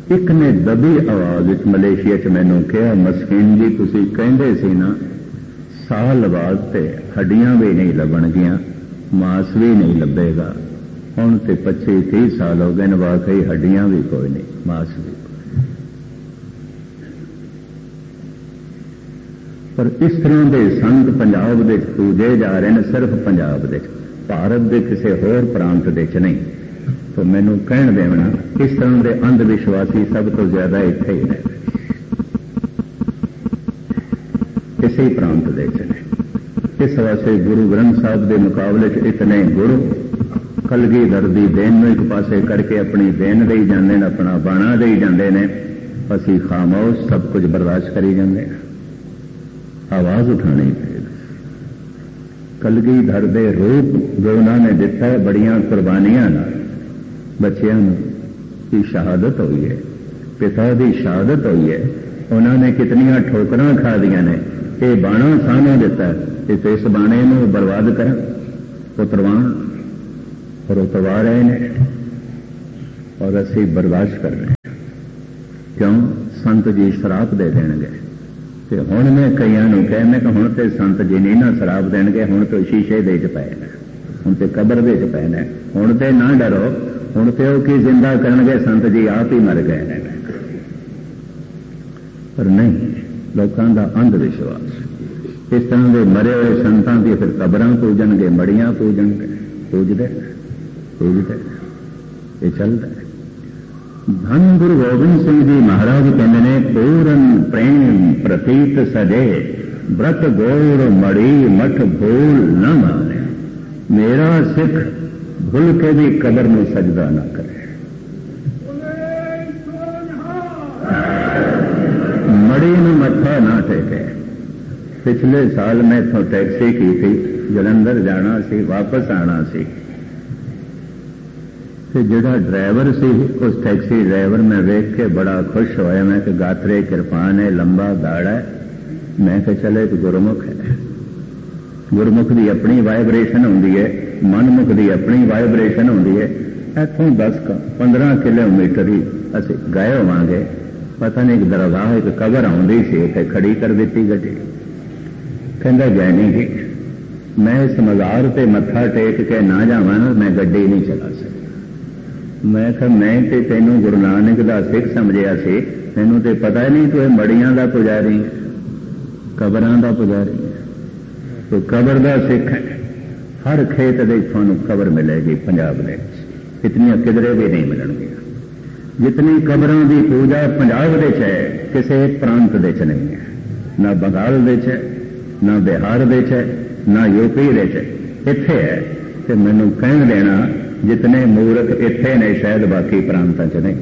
एक ने दबी आवाज मलेशिया च मैनू कहा, मस्कीन जी तुसी कहंदे सी ना साल बाद ते हड्डियां भी नहीं लभणगियां, मांस भी नहीं लभेगा। हुण ते 25-30 साल हो गए, वाकई हड्डियां भी कोई नहीं, मांस भी। पर इस तरह के संत पंजाब दे पूजे जा रहे हैं, सिर्फ पंजाब दे, भारत के किसी होर प्रांत दे नहीं। तो मैनू कहण देवना, इस तरह के अंधविश्वासी सब तो ज्यादा इत्थे ही ने, किसी प्रांत दे ने। इस वास्ते गुरु ग्रंथ साहब के मुकाबले इतने गुरु कलगीधर दी देन में एक पासे करके अपनी देन दे जाते हैं, अपना बाणा दे जाते हैं, असी खामोश सब कुछ बर्दाश्त करी जाते हैं। आवाज उठानी चाहिए। कलगीधर दे रूप जो उन्होंने दिता है, बड़ियां कुर्बानियां ना बच्चों की शहादत हुई है, पिता की शहादत हुई है, उन्होंने कितनियां ठोकरां खा दिया ने। ये बाणा सानू दिता है, इस बाणे नूं बर्बाद कर उतरवाण और उतरवा रहे हैं और असी बर्दाश्त कर रहे हैं। क्यों? संत जी शराब दे देंगे। हुण मैं कई कह, मैं कि हुण तो संत जी नहीं ना शराब देंगे, हुण तो शीशे दे च पए ने, हुण तो कबर दे च पए ने, हुण तो ना डरो, हुण तो की जिंदा करनगे, संत जी आप ही मर गए हैं। पर नहीं, लोगों का अंधविश्वास। इस तरह के मरे हुए संतां की फिर कबरां पूजणगे, मड़ियां पूजणगे, पूजदे ये चलता है। धन गुरु गोबिंद सिंह जी महाराज कहते हैं, पूरन प्रेम प्रतीत सजे, व्रत गौर मड़ी मठ भूल न माने। मेरा सिख भूल के भी कबर में सजदा न करे। मड़ी में मत्था ना टेके। पिछले साल मैं इथों टैक्सी की थी, जलंधर जाना सी, वापस आना सी। जिहड़ा ड्राइवर सी, उस टैक्सी ड्राइवर में वेख के बड़ा खुश होया। मैं कि गात्रे किरपान है, लंबा दाड़ा है। मैं कि चले एक गुरमुख है, गुरमुख की अपनी वाइब्रेशन होंदी है, मनमुख की अपनी वाइब्रेशन होंदी है। इथों 10-15 किलोमीटर ही असीं गए होवांगे, पता नहीं एक दरगाह एक कबर आउंदी सी, उत्थे खड़ी कर दी गड्डी। कहंदा जैनी जी मैं इस मज़ार ते मत्था टेक के ना जावां ना, मैं गड्डी नहीं चला सकता। मैं कहा मैं ते तैनू गुरु नानक दा सिख समझिया सी, तैनू ते पता ही नहीं तू मड़ियां दा पुजारी है, कबरां दा पुजारी है। तो कबर दा सिख है। हर खेत दे तुहानू कबर मिलेगी पंजाब दे, इतनियां किधरे भी नहीं मिलणगियां। जितनी कबरां दी पूजा पंजाब दे है, किसी प्रांत दे नहीं है, ना बंगाल दे है, ना बिहार दे है, ना यूपी दे है, इत्थे है। ते मैनू कहण देना, जितने मूर्ख इत्थे ने शायद बाकी प्रांतां च नहीं।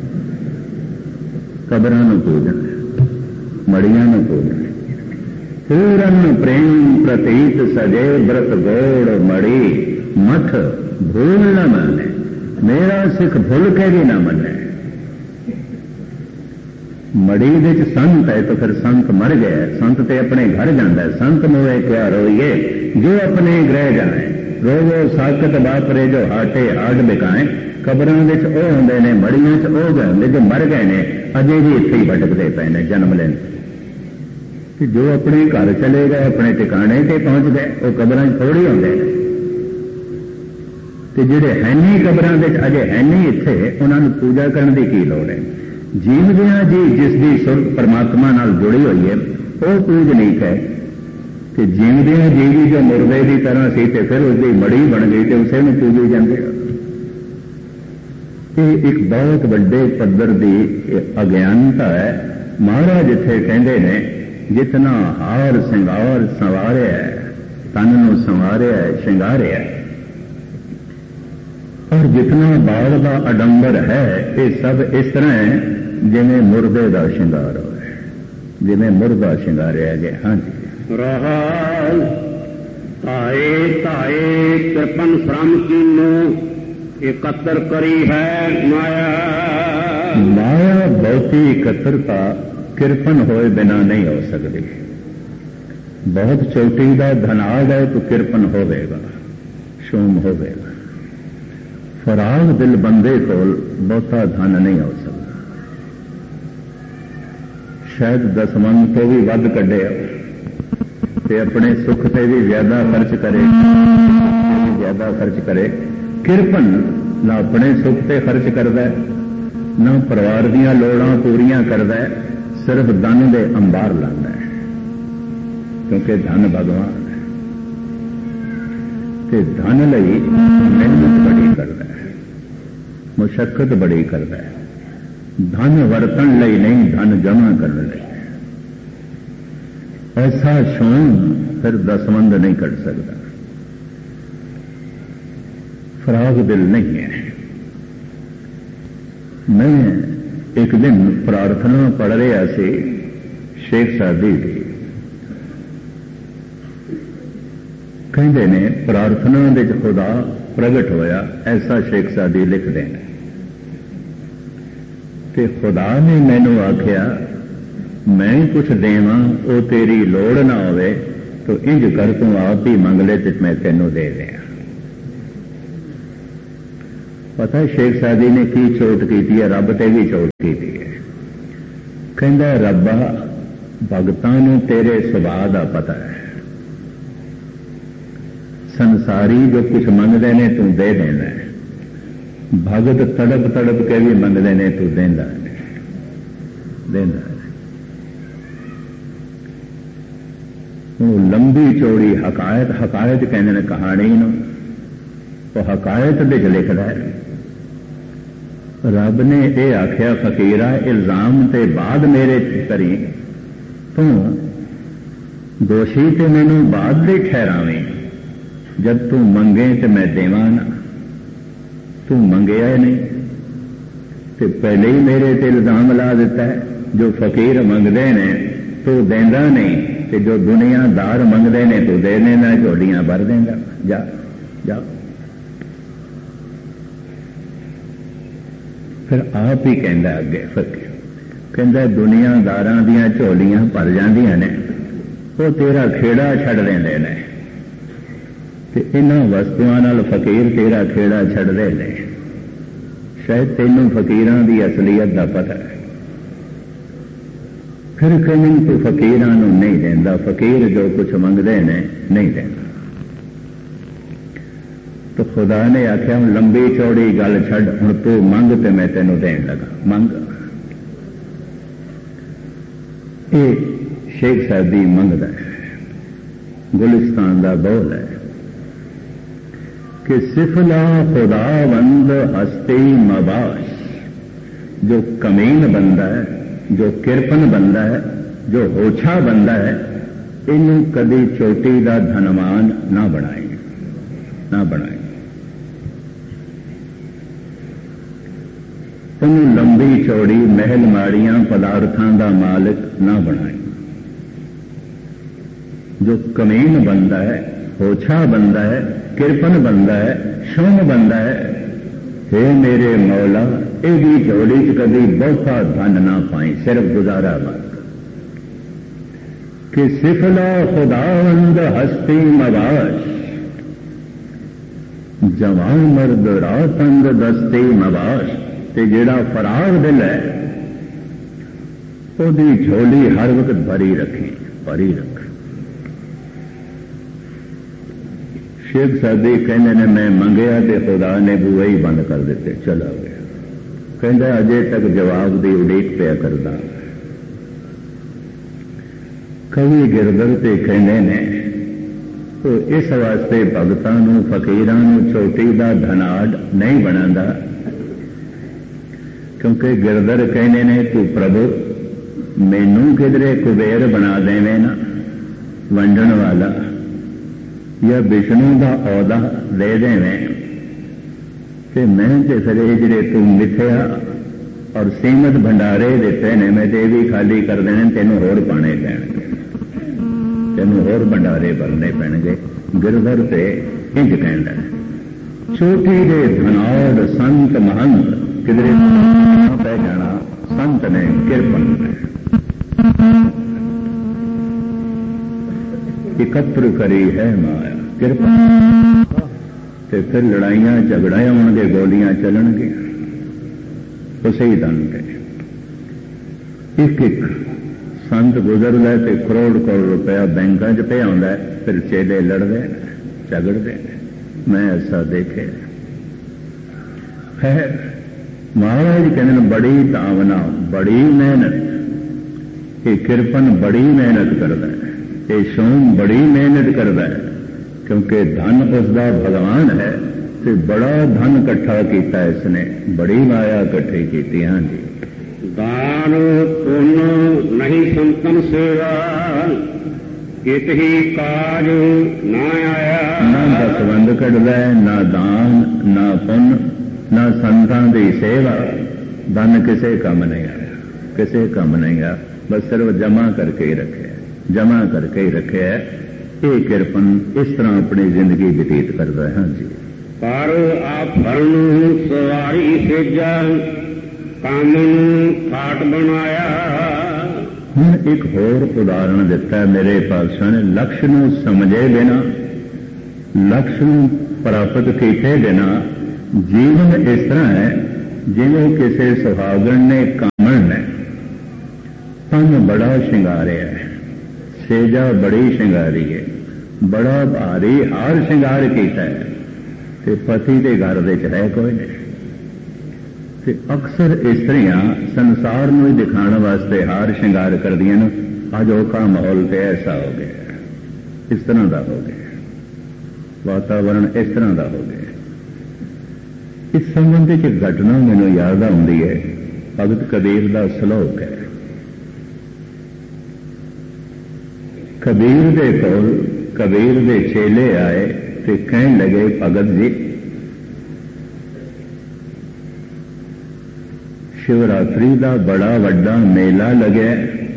कबरां नूं पूजन, मड़ियां नूं पूजन। पूरन प्रेम प्रतीत सजे, व्रत गौड़ मड़ी मठ भूल न माने। मेरा सिख भूल के भी ना मने। मड़ी विच संत है तो फिर संत मर गया, संत ते अपने घर जाता है। संत मोए क्या रोइए जो अपने गृह जाए, रोवो साकत बापरे जो हाटे हाड बिकाए। कबरां विच ओह हुंदे ने, मड़ियां च ओह गए हुंदे जो मर गए ने, अजे भी इत्थे ही भटकदे पए ने जन्म लेन। जो अपने घर चले गए, अपने ठिकाने ते पहुंच गए, वो कबरां थोड़ी होंदे ने। ते जिहड़े है नहीं कबरां विच, अजे है नहीं इत्थे, उन्हां नूं पूजा करन दी की लोड़ है। जीवदियां जी जिसकी सुरत परमात्मा नाल जुड़ी हुई है, वह पूजनीक है। कि जीवदियां जीवी जो मुर्दे की तरह सी, ते फिर उसकी मड़ी बन गई, तो उसे नूं पूजी जाते। ये एक बहुत बड़े पद्धर की अज्ञानता है। महाराज इत्थे कहंदे ने, जितना हार सिंगार संवारिया है, तन नूं संवारिया है, श्रृंगारिया है, और जितना बाल का आडंबर है, ये सब इस तरह है जिवें मुर्दे का श्रृंगार हो, जिवें मुर्दा श्रृंगारिया गया। हाँ जी। रहल ताए ताए कृपन श्रम कीनो, एकत्र करी है माया। माया बहुती एकत्रता किरपन होए बिना नहीं हो सकती। बहुत चोटी का धनाग है तो किरपन होवेगा, शूम होवेगा। फराग दिल बंदे को बहुता धन नहीं हो सकता। शायद दसवंध तो भी वध कढ़े ते अपने सुख से भी ज्यादा खर्च करे, ज्यादा खर्च करे। किरपन ना अपने सुख से खर्च करता है, ना परिवार दियां लोड़ां पूरियां करता है, सिर्फ धन दे अंबार लाता है, क्योंकि धन भगवान है। ते धन लई मेहनत बड़ी करता है, मुशक्कत बड़ी करता है। धन वरतन लई नहीं, धन जमा करने लई। ऐसा शौक फिर दसवंध नहीं कर सकता, फराग दिल नहीं है। मैं एक दिन प्रार्थना पढ़ रहा सी शेख सादी की, कहते ने प्रार्थना दे खुदा प्रगट होया, ऐसा शेख सादी लिखते हैं। ते खुदा ने मैनू आख्या मैं कुछ देवां वो तेरी लोड़ ना होवे तो इंज कर तू आप ही मंग ले ते मैं तेनू दे दिया। पता है शेख सादी ने की चोट की है, रब ते भी चोट की है। कहंदा रब्बा भगतां नूं तेरे सुभाव दा पता है, संसारी जो कुछ मंगदे ने तू दे देना है, भगत तड़प तड़प के भी मंगदे ने तू देंदा देंदा। लंबी चौड़ी हकायत, हकायत कहने ने कहानी नूं, तो हकायत विच लिखदा है रब ने यह आख्या फकीरा इल्जाम ते बाद मेरे करी, तू दोषी ते मैनू बाद दे ठहरावें, जब तू मंगे तो मैं देवां ना। तू मंगया नहीं तो पहले ही मेरे ते इल्जाम ला दिता है। जो फकीर मंगदे ने तू देंदा नहीं, ते जो दुनियादार मंगदे ने तू दे देना, झोलियां भर देंदा। जा जा फिर आप ही कहता अगे फकीर कहता दुनियादारां दियां झोलियां भर जांदियां ने, वो तेरा खेड़ा छड़ देंदे ने, ते इन्हां वस्तुआं नाल फकीर तेरा खेड़ा छड़दे ने। शायद तैनूं फकीरां दी असलीयत दा पता है, फिर कहीं तू फकीरां नूं नहीं देंदा। फकीर जो कुछ मंगदे ने नहीं देंदा। तो खुदा ने आख्या हूं लंबी चौड़ी गल छड़, हुण तू मंग ते मैं तेनों देण लगा। मंग। ये शेख सादी मंगदा है, गुलिस्तान दा बोल है कि सिफला खुदावंद हस्ती मबाश। जो कमीन बंदा है, जो किरपन बंदा है, जो होछा बंदा है, इनू कदी चोटी दा धनवान ना बनाए, ना बनाए। उन्हें लंबी चौड़ी महल माड़ियां पदार्थां दा मालिक ना बनाए। जो कमीन बंदा है, होछा बंदा है, किरपन बंदा है, शौम बंदा है, हे मेरे मौला एदी झोली च कदी बहुता धन ना पाई, सिर्फ गुजारा मत। कि सिफला खुदावंद हस्ती मबाश, जवान मर्द रातंद दस्ती मबाश। ते जेड़ा फराग दिल है ओदी झोली हर वक्त भरी रखी, भरी रख। शेख सादी कहने ने मैं मंगया ते खुदा ने बूहे ही बंद कर दिते, चला गया। कहता अजे तक जवाब की उड़ीक पिया करदा। कवि गिरदर ते कहने ने तो इस वास्ते भगतां नूं फकीरां नूं चोटी दा धनाड़ नहीं बनांदा, क्योंकि गिरदर कहने ने तू प्रभु मैनू किधरे कुबेर बना देवे ना, वंडन वाला, या विष्णु का औदा दे देवें, ते मैं ते फिर जिहड़े तू मिथ्या और सीमत भंडारे दिते ने मैं ते भी खाली कर देने, तेनों होर पाने पैणगे, तेनों होर भंडारे भरने पैणगे। गिरधर से इंज कहंदा चोटी दे धनाड़ संत महंत किधरे पै जाना, संत ने किरपन ने एकत्र करी है माया किरपन। ते फिर लड़ाइयां झगड़े होंगे, गोलियां चलणगियां, उसे ही धन के एक एक संत गुजरदा तो करोड़ करोड़ रुपया बैंकों च पे आंदा, फिर चेले लड़ते झगड़ते। मैं ऐसा देखे। खैर महाराज कहते बड़ी तावना, बड़ी मेहनत। ये किरपन बड़ी मेहनत करता है, ये सोम बड़ी मेहनत करता है, क्योंकि धन उसका भगवान है। तो बड़ा धन इकट्ठा किया इसने, बड़ी माया इकट्ठी की। हाँ जी। दान पुण्य नहीं संतन सेवा, कित ही काज ना आया। ना दसवंध कटदा है, ना दान, ना पुण्य, ना संतां दी सेवा। धन किसे कम नहीं आया, किसे कम नहीं आया। बस सिर्फ जमा करके ही रखे, जमा करके ही रखे है। ये किरपन इस तरह अपनी जिंदगी व्यतीत करता है। हाँ जी। पर आभरण सवारी सेजा, कामन फाट बनाया। हूँ एक होर उदाहरण दिता है मेरे पातशाह ने। लक्ष्य नूं समझे बिना, लक्ष्य नूं प्राप्त किए बिना जीवन इस तरह है जिवें किसी सुहागण ने कामन ने तन बड़ा शिंगारिया है, सेजा बड़ी शिंगारी है, बड़ा भारी हार शिंगार किया है, ते पति के घर है कोई नहीं। ते अक्सर इस्त्रियां संसार में ही दिखाने वास्ते हार श्रृंगार कर दिया न। अज औखा माहौल तो ऐसा हो गया, इस तरह का हो गया, वातावरण इस तरह का हो गया। इस संबंध में घटना मैनू याद आती है। भगत कबीर का श्लोक है। कबीर दे कोल कबीर दे चेले आए ते कहन लगे, भगत जी शिवरात्रि का बड़ा वड्डा मेला लगे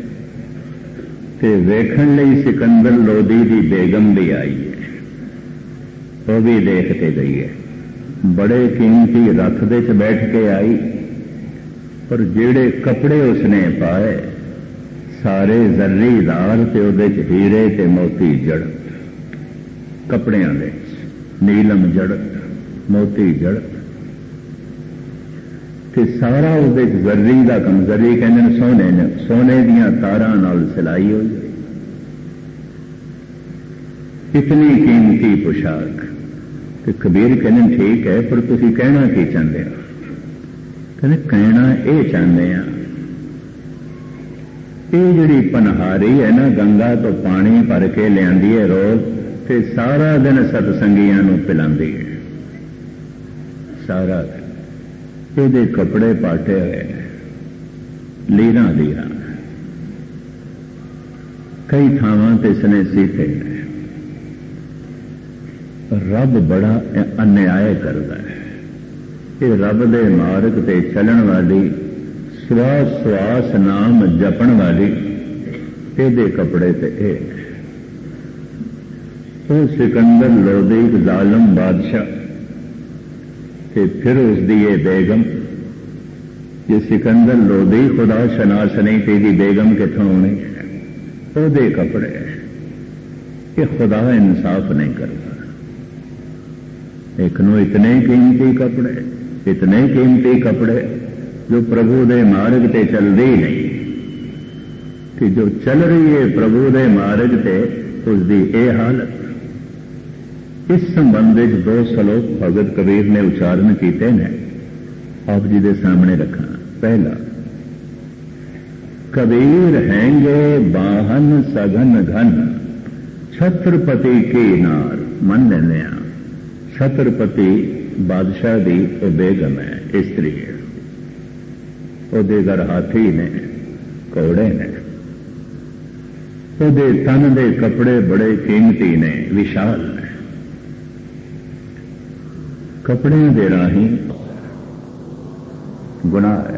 ते वेखण लई सिकंदर लोधी की बेगम भी आई है, वो भी देखते गई है। बड़े कीमती रथ दे च बैठ के आई, पर जेड़े कपड़े उसने पाए सारे जर्रीदार ते उहदे च हीरे ते मोती जड़त, कपड़ियां दे नीलम जड़त, मोती जड़त, ते सारा उहदे च जर्री दा कम, जर्री कहंदे ने सोने ने, सोने दियां तारां नाल सिलाई हुई है। इतनी कीमती पोशाक। ते कबीर कहने ठीक है, पर तुसीं कहना की चाहते हो? कहने कहना ये चाहते हैं, ये जिहड़ी पनहारी है ना, गंगा तो पानी भर के लियांदी है रोज, ते सारा दिन सतसंगियां नूं पिलांदी है, सारा दिन। इहदे कपड़े पाटे हुए लीरां लीरां, कई थावां ते इसने सीते। रब बड़ा अन्याय करता है। ये रब दे मार्ग ते चलन वाली, श्वास श्वास नाम जपण वाली, एदे कपड़े ते वो सिकंदर लोधी जालम बादशाह ते फिर उसकी ये बेगम। ये सिकंदर लोधी खुदा शनास नहीं, तेरी बेगम कितों होनी है? ओदे कपड़े। ये खुदा इंसाफ नहीं करता। एक नो इतने कीमती कपड़े, इतने कीमती कपड़े जो प्रभु दे मार्ग ते चलते ही नहीं, कि जो चल रही है प्रभु दे मार्ग ते उसकी यह हालत। इस संबंध में दो श्लोक भगत कबीर ने उच्चारण किए हैं, आप जी के सामने रखा। पहला, कबीर हैंगे बाहन सघन घन, छत्रपति की नार। मन लेने छत्रपति बादशाह की वो बेगम है, स्त्री है। ਉਹਦੇ घर हाथी ने, घोड़े ने, ਉਹਦੇ तन के कपड़े बड़े कीमती ने, विशाल ने। कपड़े के राही गुनाह है।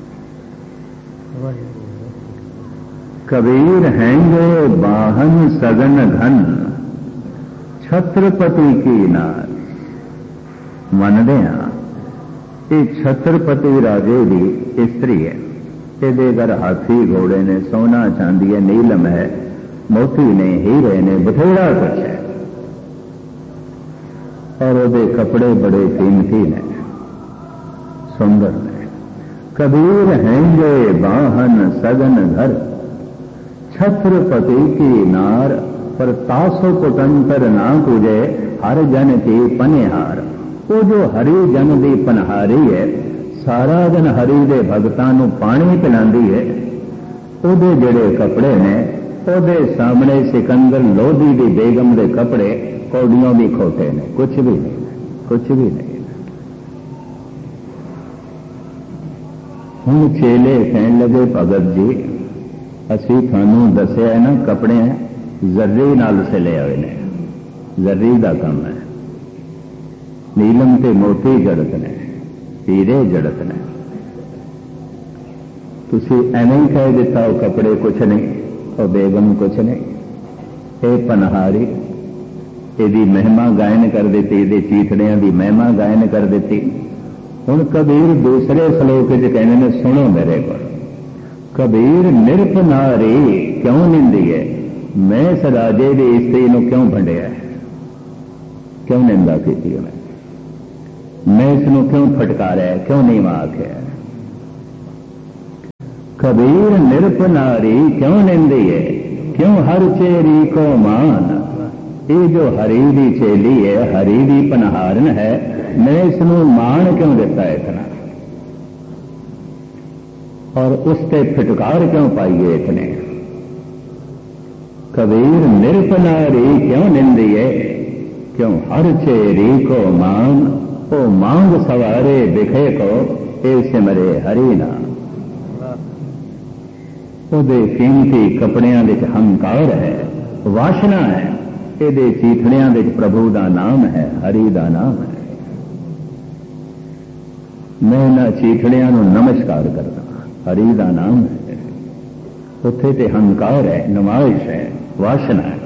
कबीर हैंगो बाहन सघन घन, छत्रपति की नार। मनदे ये छत्रपति राजे की स्त्री है। ये घर हाथी घोड़े ने, सोना चांदी है, नीलम है, मोती ने, हीरे ने, बथेरा कुछ है, और वो कपड़े बड़े कीमती ने, सुंदर ने। कबीर हैंगे बाहन सघन घर, छत्रपति की नार पर तासो कुटंतर ना पूजे हर जन की पनिहार। वो जो हरि जन की पनहारी है, सारा दिन हरि दे भगतां नूं पानी पिलांदी है। ਉਹਦੇ ਜਿਹੜੇ कपड़े ने ਉਹਦੇ सामने सिकंदर लोधी की बेगम के कपड़े कौड़ियों भी खोटे ने, कुछ भी नहीं, कुछ भी नहीं। हुण चेले कहन लगे भगत जी असी थानू दसिया ना कपड़े जर्री नाल सिले हुए ने, जर्री का काम है, नीलम ते मोती जड़त ने, हीरे जड़त ने। तुसी एवं ही कह दिता वो कपड़े कुछ नहीं, और बेगम कुछ नहीं। ये पनहारी यदी महिमा गायन कर दी, ये चीथड़ियां की महिमा गायन कर दी। हुण कबीर दूसरे श्लोक कहने ने, सुनो मेरे को, कबीर निरप नारी क्यों निंदी है, मैं इस राजे की स्त्री नूं क्यों भंडिया, क्यों निंदा की, मैं इसनूं क्यों फटकारिया, क्यों नीवा आख्या। कबीर निरप नारी क्यों निंदी है, क्यों हर चेरी को मान। ये जो हरि की चेली है, हरि की पनहारन है, मैं इसनूं मान क्यों दिता इतना, और उससे फिटकार क्यों पाइए इतने। कबीर निरप नारी क्यों निंदी है, क्यों हर चेरी को मान। ओ मांग सवारे दिखे को ए सिमरे हरि नाम। ਉਹਦੇ कीमती कपड़ियां विच हंकार है, वासना है, ਇਹਦੇ चीथड़ियां विच प्रभु का नाम है, हरि का नाम है। मैं इन्हां चीथड़ियां नूं नमस्कार करदा, हरि का नाम है। उत्थे ते हंकार है, नुमाइश है, वासना है।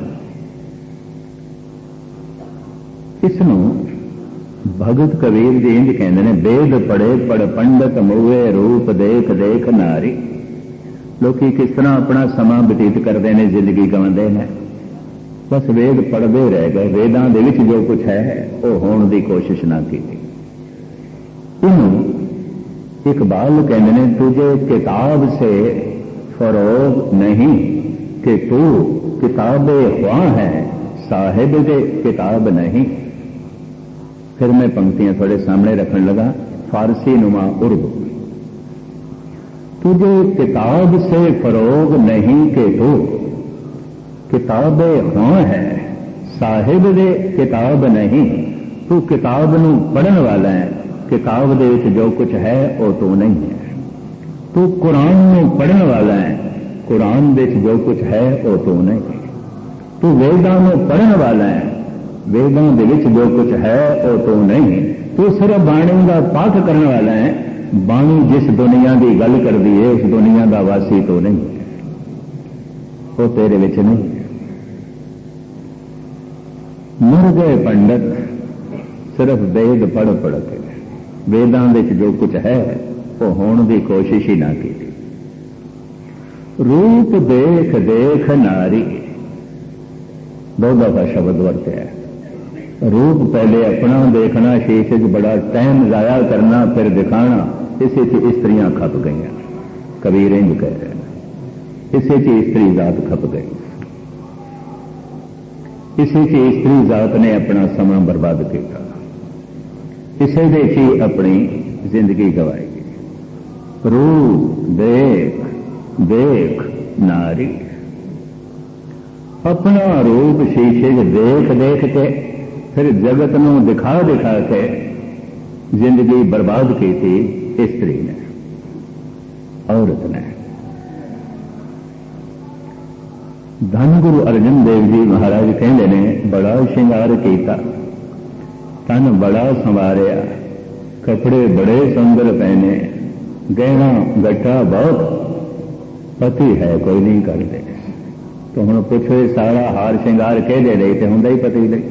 इसनूं भगत कबीर जी इंज कहंदे ने, वेद पढ़े पढ़ पंडित मुए रूप देख देख नारी। लोकी किस तरह अपना समा बतीत करते हैं, जिंदगी गवाते हैं, बस वेद पढ़ते रह गए, वेदां दे विच जो कुछ है वो होने की कोशिश ना की। इन्हों इकबाल कहते हैं, तुझे किताब से फरोग नहीं कि तू किताबे ख्वां है, साहिब दे किताब नहीं। फिर मैं पंक्तियां थोड़े सामने रखने लगा, फारसी नुमा उर्दू। तुझे किताब से फरोग नहीं कि तू किताबे ख्वां है, साहिब दे किताब नहीं। तू किताब नूं पढ़न वाला है, किताब दे विच जो कुछ है वो तू नहीं है। तू कुरान नूं पढ़न वाला है, कुरान दे विच जो कुछ है वो तू नहीं है। तू वेदां नूं पढ़न वाला है, वेदां दे विच जो कुछ है वो तू नहीं है। तू सिर्फ बाणी का पाठ करने वाला है, बाणी जिस दुनिया की गल कर दी है उस दुनिया का वासी तो नहीं है, वो तेरे विच नहीं है। मर गए पंडित सिर्फ वेद पढ़ पढ़ के, वेदां विच जो कुछ है वो होने की कोशिश ही ना की। रूप देख देख नारी, दो दफा शब्द वरत्या है। रूप पहले अपना देखना, शीशे च बड़ा टाइम जाया करना, फिर दिखाना, इसे च स्त्रियां खप गई। कबीर इंज कह रहे हैं, इसे च स्त्री जात खप गई, इसे च स्त्री जात ने अपना समा बर्बाद किया, इसे दे च अपनी जिंदगी गवाई। रूप देख देख नारी, अपना रूप शीशे च देख देख के फिर जगत नूं दिखा दिखा के जिंदगी बर्बाद की थी स्त्री ने, औरत ने। धन गुरु अर्जन देव जी महाराज कहते ने, बड़ा श्रृंगार किया, तन बड़ा संवारिया, कपड़े बड़े सुंदर पहने, गहना गट्टा बहुत, पति है कोई नहीं करते। तो हम पूछो सारा हार श्रृंगार कह दे तो होंगे ही पति नहीं।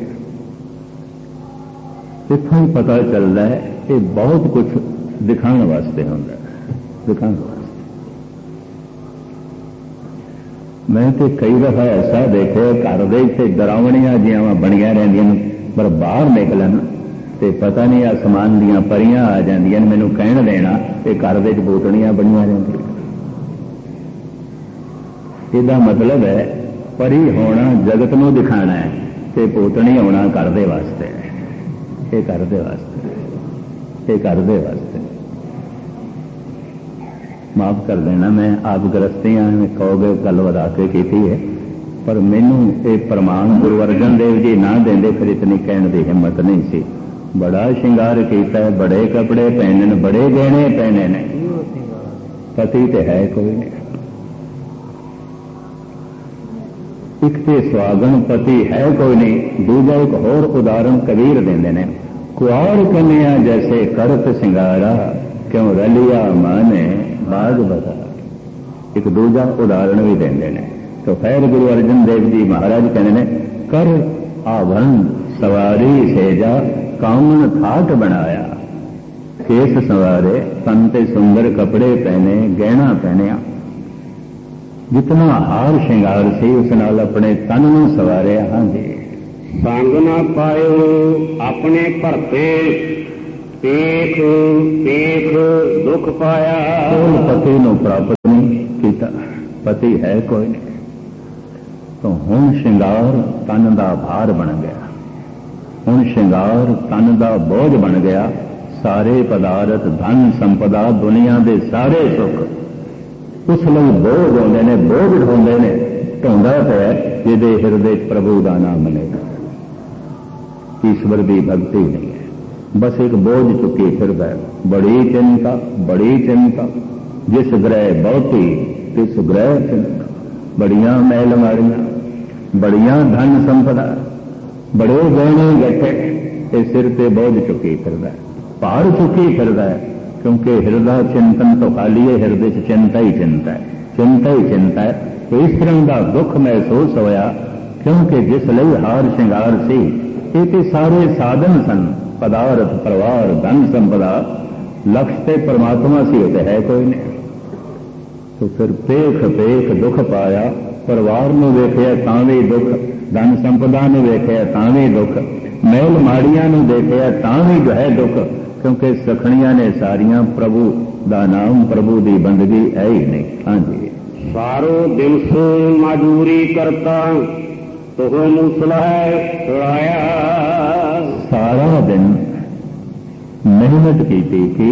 इत्थों ही पता चलता है ये बहुत कुछ दिखाने वास्ते होंगे, दिखाने वास्ते। मैं तो कई दफा ऐसा देखे घर दे डरावनियां जियां बनिया रहिंदियां, पर बाहर निकलन तो पता नहीं आसमान दियां परियां आ जांदियां, मैनूं कहण देना ये घर दे भूतड़ियां बनिया रहिंदियां। ਇਹਦਾ ਮਤਲਬ ਹੈ ਪਰੀ ਹੋਣਾ ਜਗਤ ਨੂੰ ਦਿਖਾਣਾ ਹੈ ਤੇ ਪੋਤਣੀ ਹੋਣਾ ਘਰ ਦੇ ਵਾਸਤੇ ਹੈ। ਇਹ ਘਰ ਦੇ ਵਾਸਤੇ, ਇਹ ਘਰ ਦੇ ਵਾਸਤੇ। ਮਾਫ ਕਰ ਦੇਣਾ, ਮੈਂ ਆਪ ਗ੍ਰਸਤੀਆਂ ਕਹੋਗੇ ਗੱਲ ਵਧਾ ਕੇ ਕੀਤੀ ਹੈ, ਪਰ ਮੈਨੂੰ ਇਹ ਪ੍ਰਮਾਣ ਗੁਰੂ ਅਰਜਨ ਦੇਵ ਜੀ ਨਾ ਦਿੰਦੇ ਫਿਰ ਇਤਨੀ ਕਹਿਣ ਦੀ ਹਿੰਮਤ ਨਹੀਂ ਸੀ। ਬੜਾ ਸ਼ਿੰਗਾਰ ਕੀਤਾ, ਬੜੇ ਕੱਪੜੇ ਪਹਿਨੇ ਨੇ, ਬੜੇ ਗਹਿਣੇ ਪਹਿਨੇ ਨੇ, ਪਤੀ ਤੇ ਹੈ ਕੋਈ ਨਹੀਂ। ਇੱਕ ਤੇ ਸੁਹਾਗਣ ਪਤੀ ਹੈ ਕੋਈ ਨਹੀਂ। ਦੂਜਾ ਇੱਕ ਹੋਰ ਉਦਾਹਰਨ ਕਬੀਰ ਦਿੰਦੇ ਨੇ, ਕੁਆਰ ਕੰਨਿਆ ਜੈਸੇ ਕਰਤ ਸਿੰਗਾਰਾ ਕਿਉਂ ਰਲਿਆ ਮਾਨੇ ਬਾਗ ਬਤਾ। ਇੱਕ ਦੂਜਾ ਉਦਾਹਰਨ ਵੀ ਦਿੰਦੇ ਨੇ। तो खैर गुरु अर्जन देव जी महाराज कहने ने, कर आभरण सवारी सेजा कामन थाट बनाया। केस संवारे, तन ते सुंदर कपड़े पहने, गहना पहनिया। जितना हार श्रृंगार सी उस नाल अपने तन नूं सवारिया। हाँ जी, संग ना पायो अपने भरते, पेख पेख दुख पाया। कोई पति नूं प्राप्त नहीं कीता, पति है कोई नहीं। तो हुण श्रृंगार तन का भार बन गया, हुण श्रृंगार तन का बोझ बन गया। सारे पदार्थ, धन संपदा, दुनिया के सारे सुख उस लिए बोझ आते हैं, बोझ ढोंदे ने। ढोंदा तो है जिहदे हिरदे प्रभु का नाम नहीं, ईश्वर की भक्ति नहीं है, बस एक बोझ चुकी फिरदा है। बड़ी चिंता, बड़ी चिंता, जिस ग्रह बहुती तिस ग्रह चिंता। बड़ियां महल मारियां, बड़ियां धन संपदा, बड़े गहने गट्टे, ये सिर ते बोझ चुकी फिरदा है, भार चुकी फिरदा है। क्योंकि हृदय चिंतन तो खाली है, हृदय च चिंता ही चिंता है, चिंता ही चिंता है। तो इस तरह का दुख महसूस होया, क्योंकि जिस लिए हार श्रृंगार सी ये सारे साधन सन, पदार्थ, परिवार, धन संपदा, लक्ष्य ते परमात्मा सी होते है कोई नहीं। तो फिर पेख पेख दुख पाया। परिवार में वेखिया तां भी दुख, धन संपदा में वेखिया तां भी दुख, महल माड़ियां में देखिया तां भी जो है दुख। क्योंकि सखणियां ने सारियां प्रभु दा नाम, प्रभु की बंदगी है ही नहीं। हाँ जी, सारो दिन सो मजूरी करता तो मूसला छुड़ाया। सारा दिन मेहनत की थी कि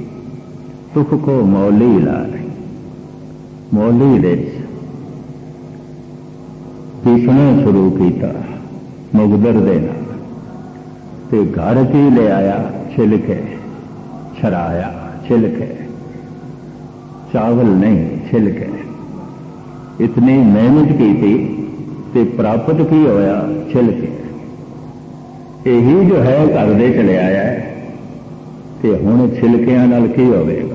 सुख को मौली लाए, मौली दे पीसना शुरू किया मुगदर देना, ते घर की ले आया छिलके, छराया छिलके, चावल नहीं छिलके। इतनी मेहनत की थी ते प्राप्त की होया छिलके। यही जो है घर दे चले आया है, ते हुण छिलकियां नाल की होवेगा।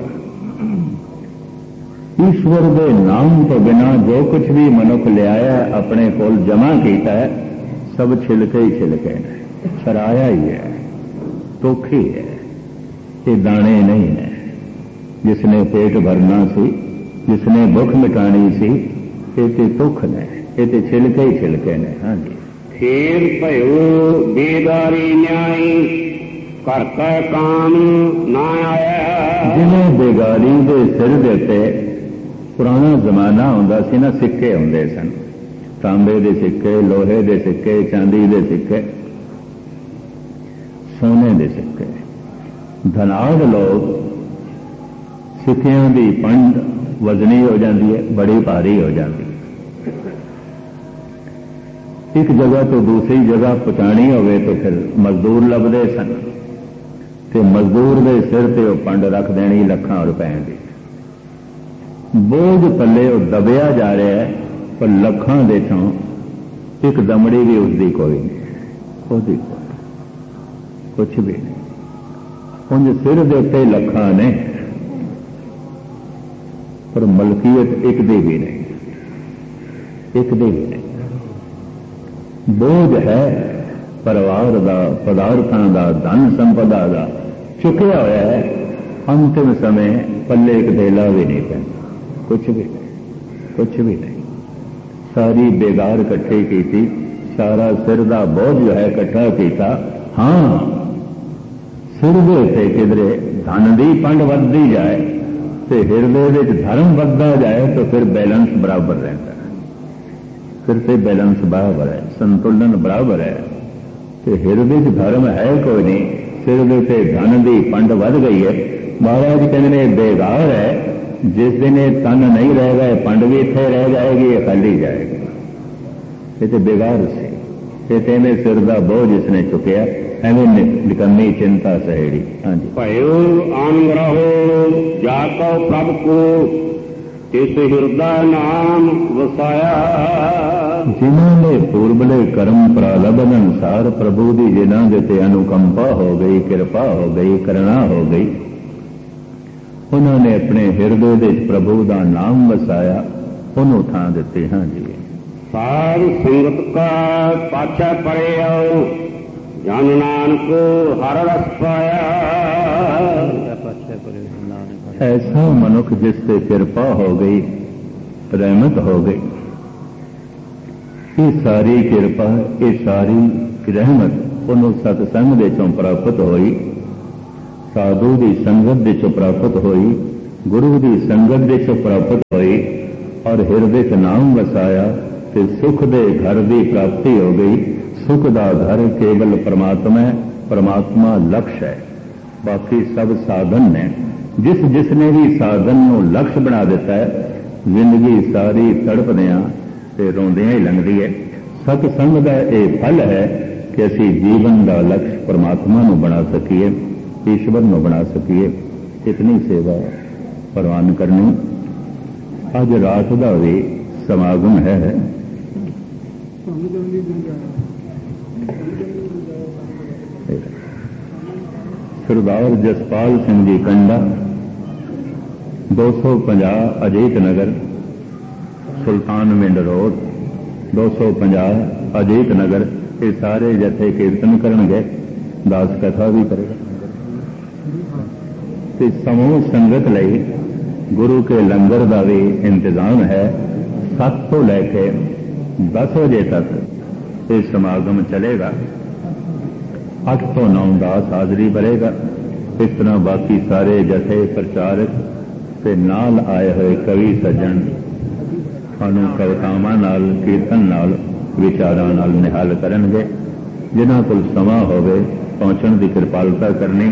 ईश्वर के नाम तो बिना जो कुछ भी मनुख ले आया अपने कोल जमा किया है, सब छिलके ही छिलके ने, छराया ही है, टोखी है, ये दाने नहीं है। जिसने पेट भरना सी, जिसने भुख मिटानी सी, ये ते तुख ने, ये ते छिलके ही छिलके ने। हाँ जी, फेर भयो बेदारी न्याय करता काम ना आया। जिन्हें बेगारी के सिर देते, पुराना जमाना होंदा सी ना, सिक्के होंदे सन, तांबे दे सिक्के, लोहे दे सिक्के, चांदी दे सिक्के, सोने दे सिक्के। धनाढ़ लोग सिक्कियां की पंड वजनी हो जाती है, बड़ी भारी हो जाती है। एक जगह तो दूसरी जगह पहुंचानी होवे तो फिर मजदूर लभदे सन, ते मजदूर के सिर ते वो पंड रख देनी लाखां रुपए की। बोझ पल्ले दबिया जा रहा है, पर लखां दे चों एक दमड़ी भी उसकी कोई नहीं, उसकी कुछ भी नहीं। उन्हें सिर दे उत्ते लखां ने, पर मलकीयत एक दी भी नहीं, एक दी भी नहीं। बोझ है परिवार का, पदार्थों का, धन संपदा का चुकया हुआ है। अंतिम समय पल्ले एक धेला भी नहीं पैंदा, कुछ भी नहीं, कुछ भी नहीं। सारी बेगार इकट्ठी की थी, सारा सिर का बोझ जो है इकट्ठा किया। हाँ, सिर के उत्ते किधरे धन की पंड वधदी जाए तो हिरदे विच धर्म वधदा जाए तो फिर बैलेंस बराबर रहता है। फिर से बैलेंस बराबर है, संतुलन बराबर है। तो हिरदे च धर्म है कोई नहीं, सिर दे धन की पंड वध गई है। महाराज कहते हैं बेगार है, जिस दिन ये तन नहीं रहेगा पंड भी इत्थे रह जाएगी, ये खाली जाएगा। ये तो बेगार से ये तेने सिर का बोझ इसने चुकया, एवं निकम्मी चिंता सहेड़ी। हाँ जी। भयो अनुग्रहो जाको प्रभ को तिस हृदय नाम वसाया। जिन्होंने पूर्वले कर्म प्रारब्ध अनुसार प्रभु की जिन्हों के अनुकंपा हो गई, कृपा हो गई, करुणा हो गई, उन्होंने अपने हृदय दे प्रभु का नाम वसाया, उन्होंने थां दिते। हाँ जी। सार संगत का पाछा पड़े आओ, जन नानक हर रस पाया। ऐसा मनुख जिससे कृपा हो गई, रहमत हो गई, ये सारी कृपा, ये सारी रहमत उन्होंने सत्संग दे चों प्राप्त होई, साधु की संगत दे चों प्राप्त होई, गुरु की संगत दे चों प्राप्त होई, और हृदय च नाम वसाया, ते सुख दे घर की प्राप्ति हो गई। सुख का घर केवल परमात्मा है, परमात्मा लक्ष्य है, बाकी सब साधन ने। जिसने भी साधन को लक्ष्य बना दिता है, जिंदगी सारी तड़पदियां ते रोंदियां ही लंघदी है। सतसंग का यह फल है कि असी जीवन का लक्ष्य परमात्मा को बना सकीए, ईश्वर को बना सकीए। इतनी सेवा प्रवान करनी। अज रात का भी समागम है। सरदार जसपाल सिंह जी कंडा, 250 अजीत नगर, सुल्तान मिंड रोड, 250 अजीत नगर। ये सारे जथे कीर्तन करनगे, दास कथा भी करेगा। ते समूह संगत लई गुरु के लंगर का भी इंतजाम है। 7 तो लैके 10 बजे तक ये समागम चलेगा। 8 तो 9 दास हाजरी भरेगा। इस तरह बाकी सारे जथे प्रचारक ते नाल आए हुए कवि सज्जन सानू कवितावां नाल, कीर्तन नाल, विचारां नाल निहाल करनगे। जिन्हां कोल समा होवे पहुंचण की कृपालता करनी।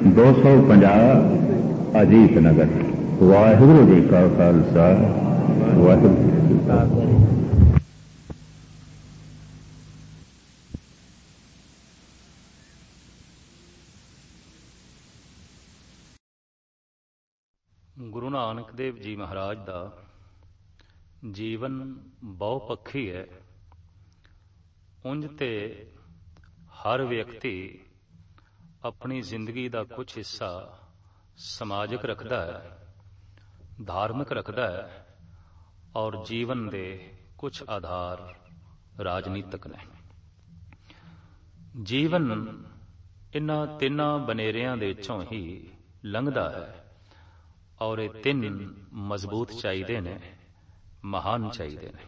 250 अजीत नगर। वाहिगुरू जी का खालसा, वाहिगुरू जी की फतेह। ਗੁਰੂ ਨਾਨਕ ਦੇਵ ਜੀ ਮਹਾਰਾਜ ਦਾ ਜੀਵਨ ਬਹੁਪੱਖੀ ਹੈ। ਉਂਝ ਤੇ ਹਰ ਵਿਅਕਤੀ ਆਪਣੀ ਜ਼ਿੰਦਗੀ ਦਾ ਕੁਝ ਹਿੱਸਾ ਸਮਾਜਿਕ ਰੱਖਦਾ ਹੈ, ਧਾਰਮਿਕ ਰੱਖਦਾ ਹੈ, ਔਰ ਜੀਵਨ ਦੇ ਕੁਝ ਆਧਾਰ ਰਾਜਨੀਤਿਕ ਨੇ। ਜੀਵਨ ਇਹਨਾਂ ਤਿੰਨਾਂ ਬਨੇਰਿਆਂ ਦੇ ਵਿੱਚੋਂ ਹੀ ਲੰਘਦਾ ਹੈ, ਔਰ ਇਹ ਤਿੰਨ ਮਜ਼ਬੂਤ ਚਾਹੀਦੇ ਨੇ, ਮਹਾਨ ਚਾਹੀਦੇ ਨੇ।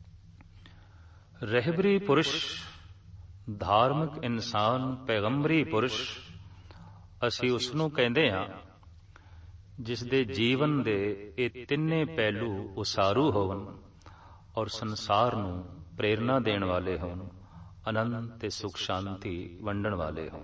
ਰਹਿਬਰੀ ਪੁਰਸ਼, ਧਾਰਮਿਕ ਇਨਸਾਨ, ਪੈਗੰਬਰੀ ਪੁਰਸ਼, ਅਸੀਂ ਉਸ ਨੂੰ ਕਹਿੰਦੇ ਹਾਂ ਜਿਸ ਦੇ ਜੀਵਨ ਦੇ ਇਹ ਤਿੰਨੇ ਪਹਿਲੂ ਉਸਾਰੂ ਹੋਣ ਔਰ ਸੰਸਾਰ ਨੂੰ ਪ੍ਰੇਰਨਾ ਦੇਣ ਵਾਲੇ ਹੋਣ, ਆਨੰਦ ਤੇ ਸੁਖ ਸ਼ਾਂਤੀ ਵੰਡਣ ਵਾਲੇ ਹੋਣ।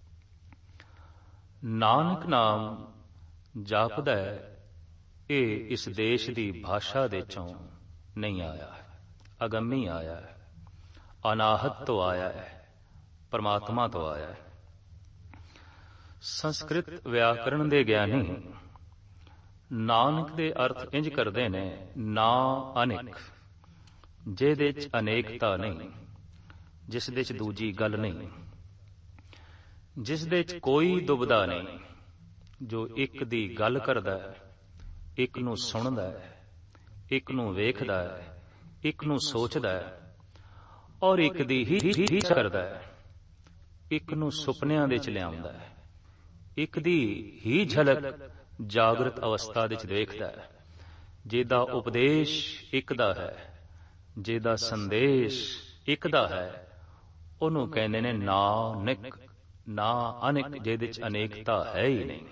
ਨਾਨਕ ਨਾਮ ਜਾਪਦਾ ਹੈ, ਇਹ ਇਸ ਦੇਸ਼ ਦੀ ਭਾਸ਼ਾ ਦੇ ਚੋਂ ਨਹੀਂ ਆਇਆ ਹੈ, ਅਗੰਮੀ ਆਇਆ ਹੈ, ਅਨਾਹਤ ਤੋਂ ਆਇਆ ਹੈ, ਪਰਮਾਤਮਾ ਤੋਂ ਆਇਆ ਹੈ। ਸੰਸਕ੍ਰਿਤ ਵਿਆਕਰਣ ਦੇ ਗਿਆਨੀ ਨਾਨਕ ਦੇ ਅਰਥ ਇੰਜ ਕਰਦੇ ਨੇ, ਨਾ ਅਨੇਕ, ਜਿਹਦੇ ਚ ਅਨੇਕਤਾ ਨਹੀਂ, ਜਿਸ ਦੇ ਚ ਦੂਜੀ ਗੱਲ ਨਹੀਂ, ਜਿਸ ਦੇ ਚ ਕੋਈ ਦੁਬਦਾ ਨਹੀਂ, ਜੋ ਇੱਕ ਦੀ ਗੱਲ ਕਰਦਾ ਹੈ, ਇੱਕ ਨੂੰ ਸੁਣਦਾ ਹੈ, ਇੱਕ ਨੂੰ ਵੇਖਦਾ ਹੈ, ਇੱਕ ਨੂੰ ਸੋਚਦਾ ਹੈ, ਔਰ ਇੱਕ ਦੀ ਹੀ ਕਰਦਾ ਹੈ, ਇੱਕ ਨੂੰ ਸੁਪਨਿਆਂ ਦੇ ਚ ਲਿਆਉਂਦਾ ਹੈ, ਇੱਕ ਦੀ ਹੀ ਝਲਕ ਜਾਗਰਤ ਅਵਸਥਾ ਦੇ ਚ ਦੇਖਦਾ ਹੈ। ਜਿਹਦਾ ਉਪਦੇਸ਼ ਇੱਕ ਦਾ ਹੈ, ਜਿਹਦਾ ਸੰਦੇਸ਼ ਇੱਕ ਦਾ ਹੈ, ਉਹਨੂੰ ਕਹਿੰਦੇ ਨੇ ਨਾਨਕ, ਨਾ ਅਨੇਕ, ਜਿਹਦੇ ਚ ਅਨੇਕਤਾ ਹੈ ਹੀ ਨਹੀਂ।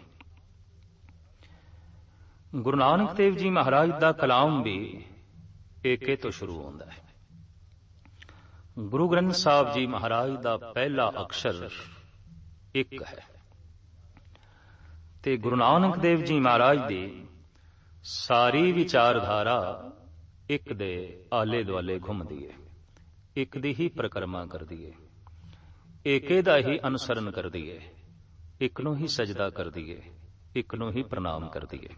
ਗੁਰੂ ਨਾਨਕ ਦੇਵ ਜੀ ਮਹਾਰਾਜ ਦਾ ਕਲਾਮ ਵੀ ਏਕੇ ਤੋਂ ਸ਼ੁਰੂ ਹੁੰਦਾ ਹੈ। ਗੁਰੂ ਗ੍ਰੰਥ ਸਾਹਿਬ ਜੀ ਮਹਾਰਾਜ ਦਾ ਪਹਿਲਾ ਅਕਸ਼ਰ ਇੱਕ ਹੈ ਤੇ ਗੁਰੂ ਨਾਨਕ ਦੇਵ ਜੀ ਮਹਾਰਾਜ ਦੀ ਸਾਰੀ ਵਿਚਾਰਧਾਰਾ ਇੱਕ ਦੇ ਆਲੇ ਦੁਆਲੇ ਘੁੰਮਦੀ ਹੈ, ਇੱਕ ਦੀ ਹੀ ਪਰਿਕਰਮਾ ਕਰਦੀ ਹੈ, ਏਕੇ ਦਾ ਹੀ ਅਨੁਸਰਨ ਕਰਦੀ ਹੈ, ਇੱਕ ਨੂੰ ਹੀ ਸਜਦਾ ਕਰਦੀ ਹੈ, ਇੱਕ ਨੂੰ ਹੀ ਪ੍ਰਣਾਮ ਕਰਦੀ ਹੈ।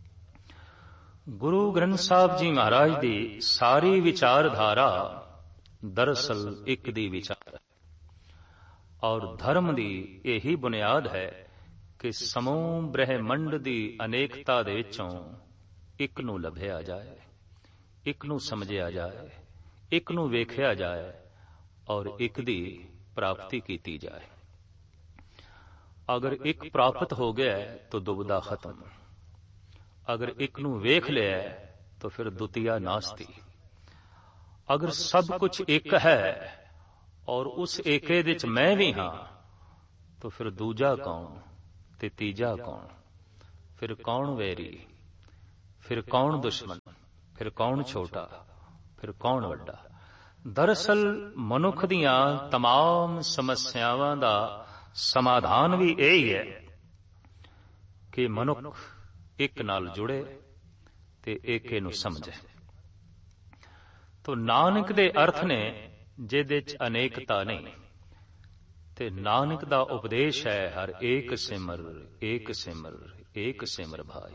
ਗੁਰੂ ਗ੍ਰੰਥ ਸਾਹਿਬ ਜੀ ਮਹਾਰਾਜ ਦੀ ਸਾਰੀ ਵਿਚਾਰਧਾਰਾ ਦਰਅਸਲ ਇੱਕ ਦੀ ਵਿਚਾਰ ਹੈ ਔਰ ਧਰਮ ਦੀ ਇਹੀ ਬੁਨਿਆਦ ਹੈ ਕਿ ਸਮੂਹ ਬ੍ਰਹਿਮੰਡ ਦੀ ਅਨੇਕਤਾ ਦੇ ਵਿੱਚੋਂ ਇੱਕ ਨੂੰ ਲੱਭਿਆ ਜਾਏ, ਇੱਕ ਨੂੰ ਸਮਝਿਆ ਜਾਏ, ਇੱਕ ਨੂੰ ਵੇਖਿਆ ਜਾਏ ਔਰ ਇੱਕ ਦੀ ਪ੍ਰਾਪਤੀ ਕੀਤੀ ਜਾਏ। ਅਗਰ ਇੱਕ ਪ੍ਰਾਪਤ ਹੋ ਗਿਆ ਤਾਂ ਦੁਬਿਧਾ ਖਤਮ, ਅਗਰ ਇੱਕ ਨੂੰ ਵੇਖ ਲਿਆ ਤਾਂ ਫਿਰ ਦੁਤੀਆ ਨਾਸਤੀ। ਅਗਰ ਸਭ ਕੁਝ ਇੱਕ ਹੈ ਔਰ ਉਸ ਏਕੇ ਵਿੱਚ ਮੈਂ ਵੀ ਹਾਂ ਤਾਂ ਫਿਰ ਦੂਜਾ ਕੌਣ ਤੇ ਤੀਜਾ ਕੌਣ, ਫਿਰ ਕੌਣ ਵੈਰੀ, ਫਿਰ ਕੌਣ ਦੁਸ਼ਮਣ, ਫਿਰ ਕੌਣ ਛੋਟਾ, ਫਿਰ ਕੌਣ ਵੱਡਾ। ਦਰਅਸਲ ਮਨੁੱਖ ਦੀਆਂ तमाम ਸਮੱਸਿਆਵਾਂ ਦਾ ਸਮਾਧਾਨ ਵੀ ਇਹੀ ਹੈ ਕਿ ਮਨੁੱਖ ਇੱਕ ਨਾਲ ਜੁੜੇ ਤੇ ਏਕੇ ਨੂੰ ਸਮਝੇ। ਤੋ ਨਾਨਕ ਦੇ ਅਰਥ ਨੇ ਜਿਹਦੇ ਚ ਅਨੇਕਤਾ ਨਹੀਂ, ਤੇ ਨਾਨਕ ਦਾ ਉਪਦੇਸ਼ ਹੈ ਹਰ ਏਕ ਸਿਮਰ ਏਕ ਸਿਮਰ ਏਕ ਸਿਮਰ ਭਾਈ।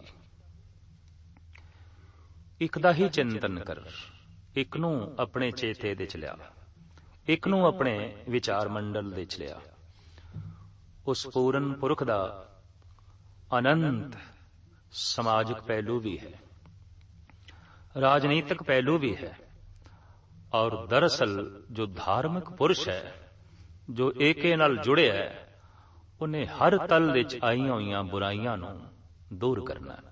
ਇੱਕ ਦਾ ਹੀ ਚਿੰਤਨ ਕਰ, ਇੱਕ ਨੂੰ ਆਪਣੇ ਚੇਤੇ ਦੇ ਚ ਲਿਆ, ਇੱਕ ਨੂੰ ਆਪਣੇ ਵਿਚਾਰ ਮੰਡਲ ਦੇ ਚ ਲਿਆ। ਉਸ ਪੂਰਨ ਪੁਰਖ ਦਾ ਅਨੰਤ ਸਮਾਜਿਕ ਪਹਿਲੂ ਵੀ ਹੈ, ਰਾਜਨੀਤਿਕ ਪਹਿਲੂ ਵੀ ਹੈ ਔਰ ਦਰਅਸਲ ਜੋ ਧਾਰਮਿਕ ਪੁਰਸ਼ ਹੈ, ਜੋ ਏਕੇ ਨਾਲ ਜੁੜਿਆ ਹੈ, ਉਹਨੇ ਹਰ ਤਲ ਵਿੱਚ ਆਈਆਂ ਹੋਈਆਂ ਬੁਰਾਈਆਂ ਨੂੰ ਦੂਰ ਕਰਨਾ ਹੈ।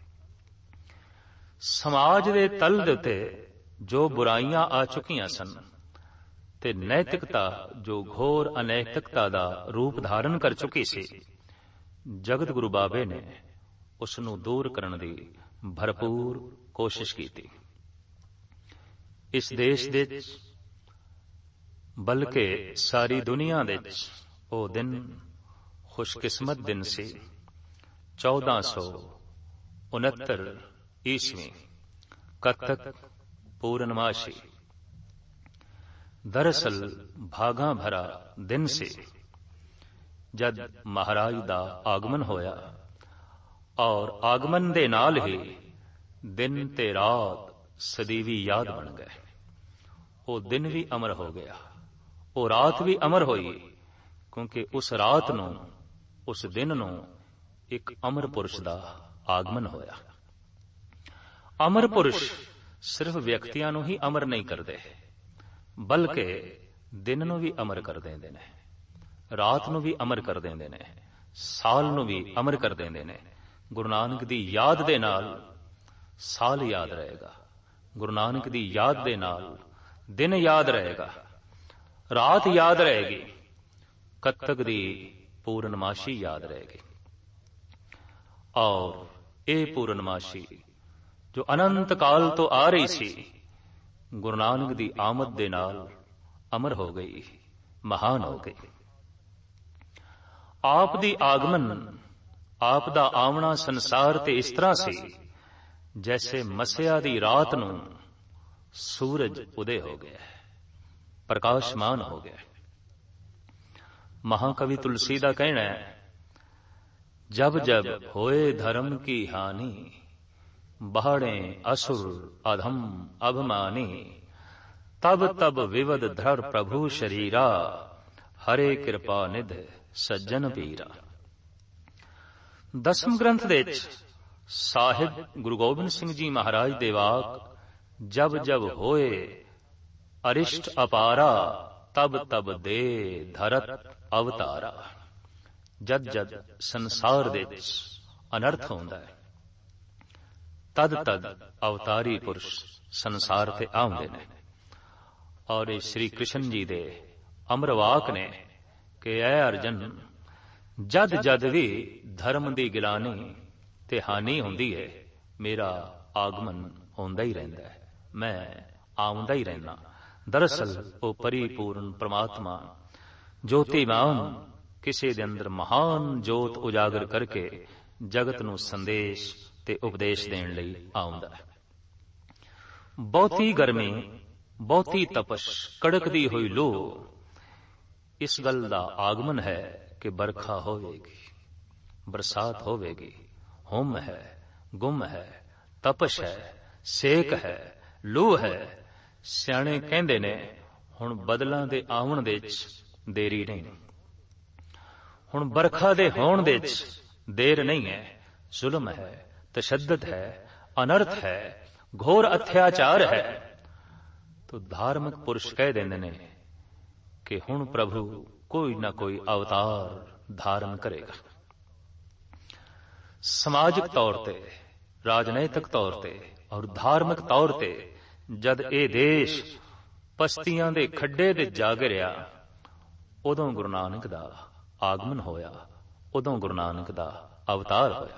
ਸਮਾਜ ਦੇ ਤਲ ਦੇ ਉੱਤੇ ਜੋ ਬੁਰਾਈਆਂ ਆ ਚੁੱਕੀਆਂ ਸਨ ਤੇ ਨੈਤਿਕਤਾ ਜੋ ਘੋਰ ਅਨੈਤਿਕਤਾ ਦਾ ਰੂਪ ਧਾਰਨ ਕਰ ਚੁੱਕੀ ਸੀ, ਜਗਤ ਗੁਰੂ ਬਾਬੇ ਨੇ ਉਸ ਨੂੰ ਦੂਰ ਕਰਨ ਦੀ ਭਰਪੂਰ ਕੋਸ਼ਿਸ਼ ਕੀਤੀ। ਇਸ ਦੇਸ਼ ਦੇ ਬਲਕਿ ਸਾਰੀ ਦੁਨੀਆ ਦੇ ਉਹ ਦਿਨ ਖੁਸ਼ਕਿਸਮਤ ਦਿਨ ਸੀ 1469 ਈਸਵੀ ਕੱਤਕ ਪੂਰਨਮਾਸ਼ੀ। ਦਰਅਸਲ ਭਾਗਾਂ ਭਰਾ ਦਿਨ ਸੀ ਜਦ ਮਹਾਰਾਜ ਦਾ ਆਗਮਨ ਹੋਇਆ ਔਰ ਆਗਮਨ ਦੇ ਨਾਲ ਹੀ ਦਿਨ ਤੇ ਰਾਤ ਸਦੀਵੀ ਯਾਦ ਬਣ ਗਏ। ਉਹ ਦਿਨ ਵੀ ਅਮਰ ਹੋ ਗਿਆ, ਉਹ ਰਾਤ ਵੀ ਅਮਰ ਹੋਈ, ਕਿਉਂਕਿ ਉਸ ਰਾਤ ਨੂੰ, ਉਸ ਦਿਨ ਨੂੰ ਇੱਕ ਅਮਰ ਪੁਰਸ਼ ਦਾ ਆਗਮਨ ਹੋਇਆ। ਅਮਰ ਪੁਰਸ਼ ਸਿਰਫ ਵਿਅਕਤੀਆਂ ਨੂੰ ਹੀ ਅਮਰ ਨਹੀਂ ਕਰਦੇ, ਬਲਕਿ ਦਿਨ ਨੂੰ ਵੀ ਅਮਰ ਕਰ ਦਿੰਦੇ ਨੇ, ਰਾਤ ਨੂੰ ਵੀ ਅਮਰ ਕਰ ਦਿੰਦੇ ਨੇ, ਸਾਲ ਨੂੰ ਵੀ ਅਮਰ ਕਰ ਦਿੰਦੇ ਨੇ। ਗੁਰੂ ਨਾਨਕ ਦੀ ਯਾਦ ਦੇ ਨਾਲ ਸਾਲ ਯਾਦ ਰਹੇਗਾ, ਗੁਰੂ ਨਾਨਕ ਦੀ ਯਾਦ ਦੇ ਨਾਲ ਦਿਨ ਯਾਦ ਰਹੇਗਾ, ਰਾਤ ਯਾਦ ਰਹੇਗੀ, ਕੱਤਕ ਦੀ ਪੂਰਨਮਾਸ਼ੀ ਯਾਦ ਰਹੇਗੀ। ਔਰ ਇਹ ਪੂਰਨਮਾਸ਼ੀ ਜੋ ਅਨੰਤ ਕਾਲ ਤੋਂ ਆ ਰਹੀ ਸੀ, ਗੁਰੂ ਨਾਨਕ ਦੀ ਆਮਦ ਦੇ ਨਾਲ ਅਮਰ ਹੋ ਗਈ, ਮਹਾਨ ਹੋ ਗਈ। ਆਪ ਦੀ ਆਗਮਨ, ਆਪ ਦਾ ਆਉਣਾ ਸੰਸਾਰ ਤੇ ਇਸ ਤਰ੍ਹਾਂ ਸੀ ਜੈਸੇ ਮਸਿਆ ਦੀ ਰਾਤ ਨੂੰ ਸੂਰਜ ਉਦੇ ਹੋ ਗਿਆ, ਪ੍ਰਕਾਸ਼ਮਾਨ ਹੋ ਗਿਆ। ਮਹਾਕਵੀ ਤੁਲਸੀ ਦਾ ਕਹਿਣਾ ਹੈ, ਜਬ ਜਬ ਹੋਏ ਧਰਮ ਕੀ ਹਾਨੀ, ਬਾੜੇ असुर अधम अभिमानी, तब तब विवद धर प्रभु शरीरा, हरे कृपा निध सज्जन पीरा। ਦਸਮ ਗ੍ਰੰਥ ਦੇ ਵਿੱਚ ਸਾਹਿਬ ਗੁਰੂ ਗੋਬਿੰਦ ਸਿੰਘ ਜੀ ਮਹਾਰਾਜ ਦੇ ਵਾਕ, ਜਬ ਜਬ ਹੋਏ ਅਰਿਸ਼ਟ ਅਪਾਰਾ, ਤਬ ਤਬ ਦੇ ਧਰਤ ਅਵਤਾਰਾ। ਜਦ ਜਦ ਸੰਸਾਰ ਦੇ ਵਿੱਚ ਅਨਰਥ ਹੁੰਦਾ ਹੈ, ਤਦ ਤਦ ਅਵਤਾਰੀ ਪੁਰਸ਼ ਸੰਸਾਰ ਤੇ ਆਉਂਦੇ ਨੇ। ਔਰ ਇਹ ਸ਼੍ਰੀ ਕ੍ਰਿਸ਼ਨ ਜੀ ਦੇ ਅਮਰ ਵਾਕ ਨੇ ਕਿ ਐ ਅਰਜਨ, ਜਦ ਜਦ ਵੀ ਧਰਮ ਦੀ ਗਿਲਾਨੀ ਤੇ ਹਾਨੀ ਹੁੰਦੀ ਹੈ, ਮੇਰਾ ਆਗਮਨ ਹੁੰਦਾ ਹੀ ਰਹਿੰਦਾ ਹੈ, ਮੈਂ ਆਉਂਦਾ ਹੀ ਰਹਿਣਾ। ਦਰਅਸਲ ਉਹ ਪਰਿਪੂਰਨ ਪ੍ਰਮਾਤਮਾ ਜੋਤੀਮਾਨ ਕਿਸੇ ਦੇ ਅੰਦਰ ਮਹਾਨ ਜੋਤ ਉਜਾਗਰ ਕਰਕੇ ਜਗਤ ਨੂੰ ਸੰਦੇਸ਼ ਤੇ ਉਪਦੇਸ਼ ਦੇਣ ਲਈ ਆਉਂਦਾ ਹੈ। ਬਹੁਤੀ ਗਰਮੀ, ਬਹੁਤੀ ਤਪਸ਼, ਕੜਕਦੀ ਹੋਈ ਲੂ, ਇਸ ਗੱਲ ਦਾ ਆਗਮਨ ਹੈ ਕਿ ਬਰਖਾ ਹੋਵੇਗੀ, ਬਰਸਾਤ ਹੋਵੇਗੀ। ਹੁਮ ਹੈ, ਗੁੰਮ ਹੈ, ਤਪਸ਼ ਹੈ, ਸੇਕ ਹੈ, ਲੂ ਹੈ। ਸਿਆਣੇ ਕਹਿੰਦੇ ਨੇ ਹੁਣ ਬਦਲਾਂ ਦੇ ਆਉਣ ਦੇ ਵਿੱਚ ਦੇਰੀ ਨਹੀਂ, ਹੁਣ ਬਰਖਾ ਦੇ ਹੋਣ ਦੇ ਵਿੱਚ ਦੇਰ ਨਹੀਂ ਹੈ। ਜ਼ੁਲਮ ਹੈ, ਤਸ਼ੱਦਦ ਹੈ, ਅਨਰਥ ਹੈ, ਘੋਰ ਅਤਿਆਚਾਰ ਹੈ। ਤੋ ਧਾਰਮਿਕ ਪੁਰਸ਼ ਕਹਿ ਦਿੰਦੇ ਨੇ ਕਿ ਹੁਣ ਪ੍ਰਭੂ ਕੋਈ ਨਾ ਕੋਈ ਅਵਤਾਰ ਧਾਰਨ ਕਰੇਗਾ। ਸਮਾਜਿਕ ਤੌਰ ਤੇ, ਰਾਜਨੀਤਿਕ ਤੌਰ ਤੇ ਔਰ ਧਾਰਮਿਕ ਤੌਰ ਤੇ ਜਦ ਇਹ ਦੇਸ਼ ਪਸਤੀਆਂ ਦੇ ਖੱਡੇ ਤੇ ਜਾ ਗਿਰਿਆ, ਉਦੋਂ ਗੁਰੂ ਨਾਨਕ ਦਾ ਆਗਮਨ ਹੋਇਆ, ਉਦੋਂ ਗੁਰੂ ਨਾਨਕ ਦਾ ਅਵਤਾਰ ਹੋਇਆ।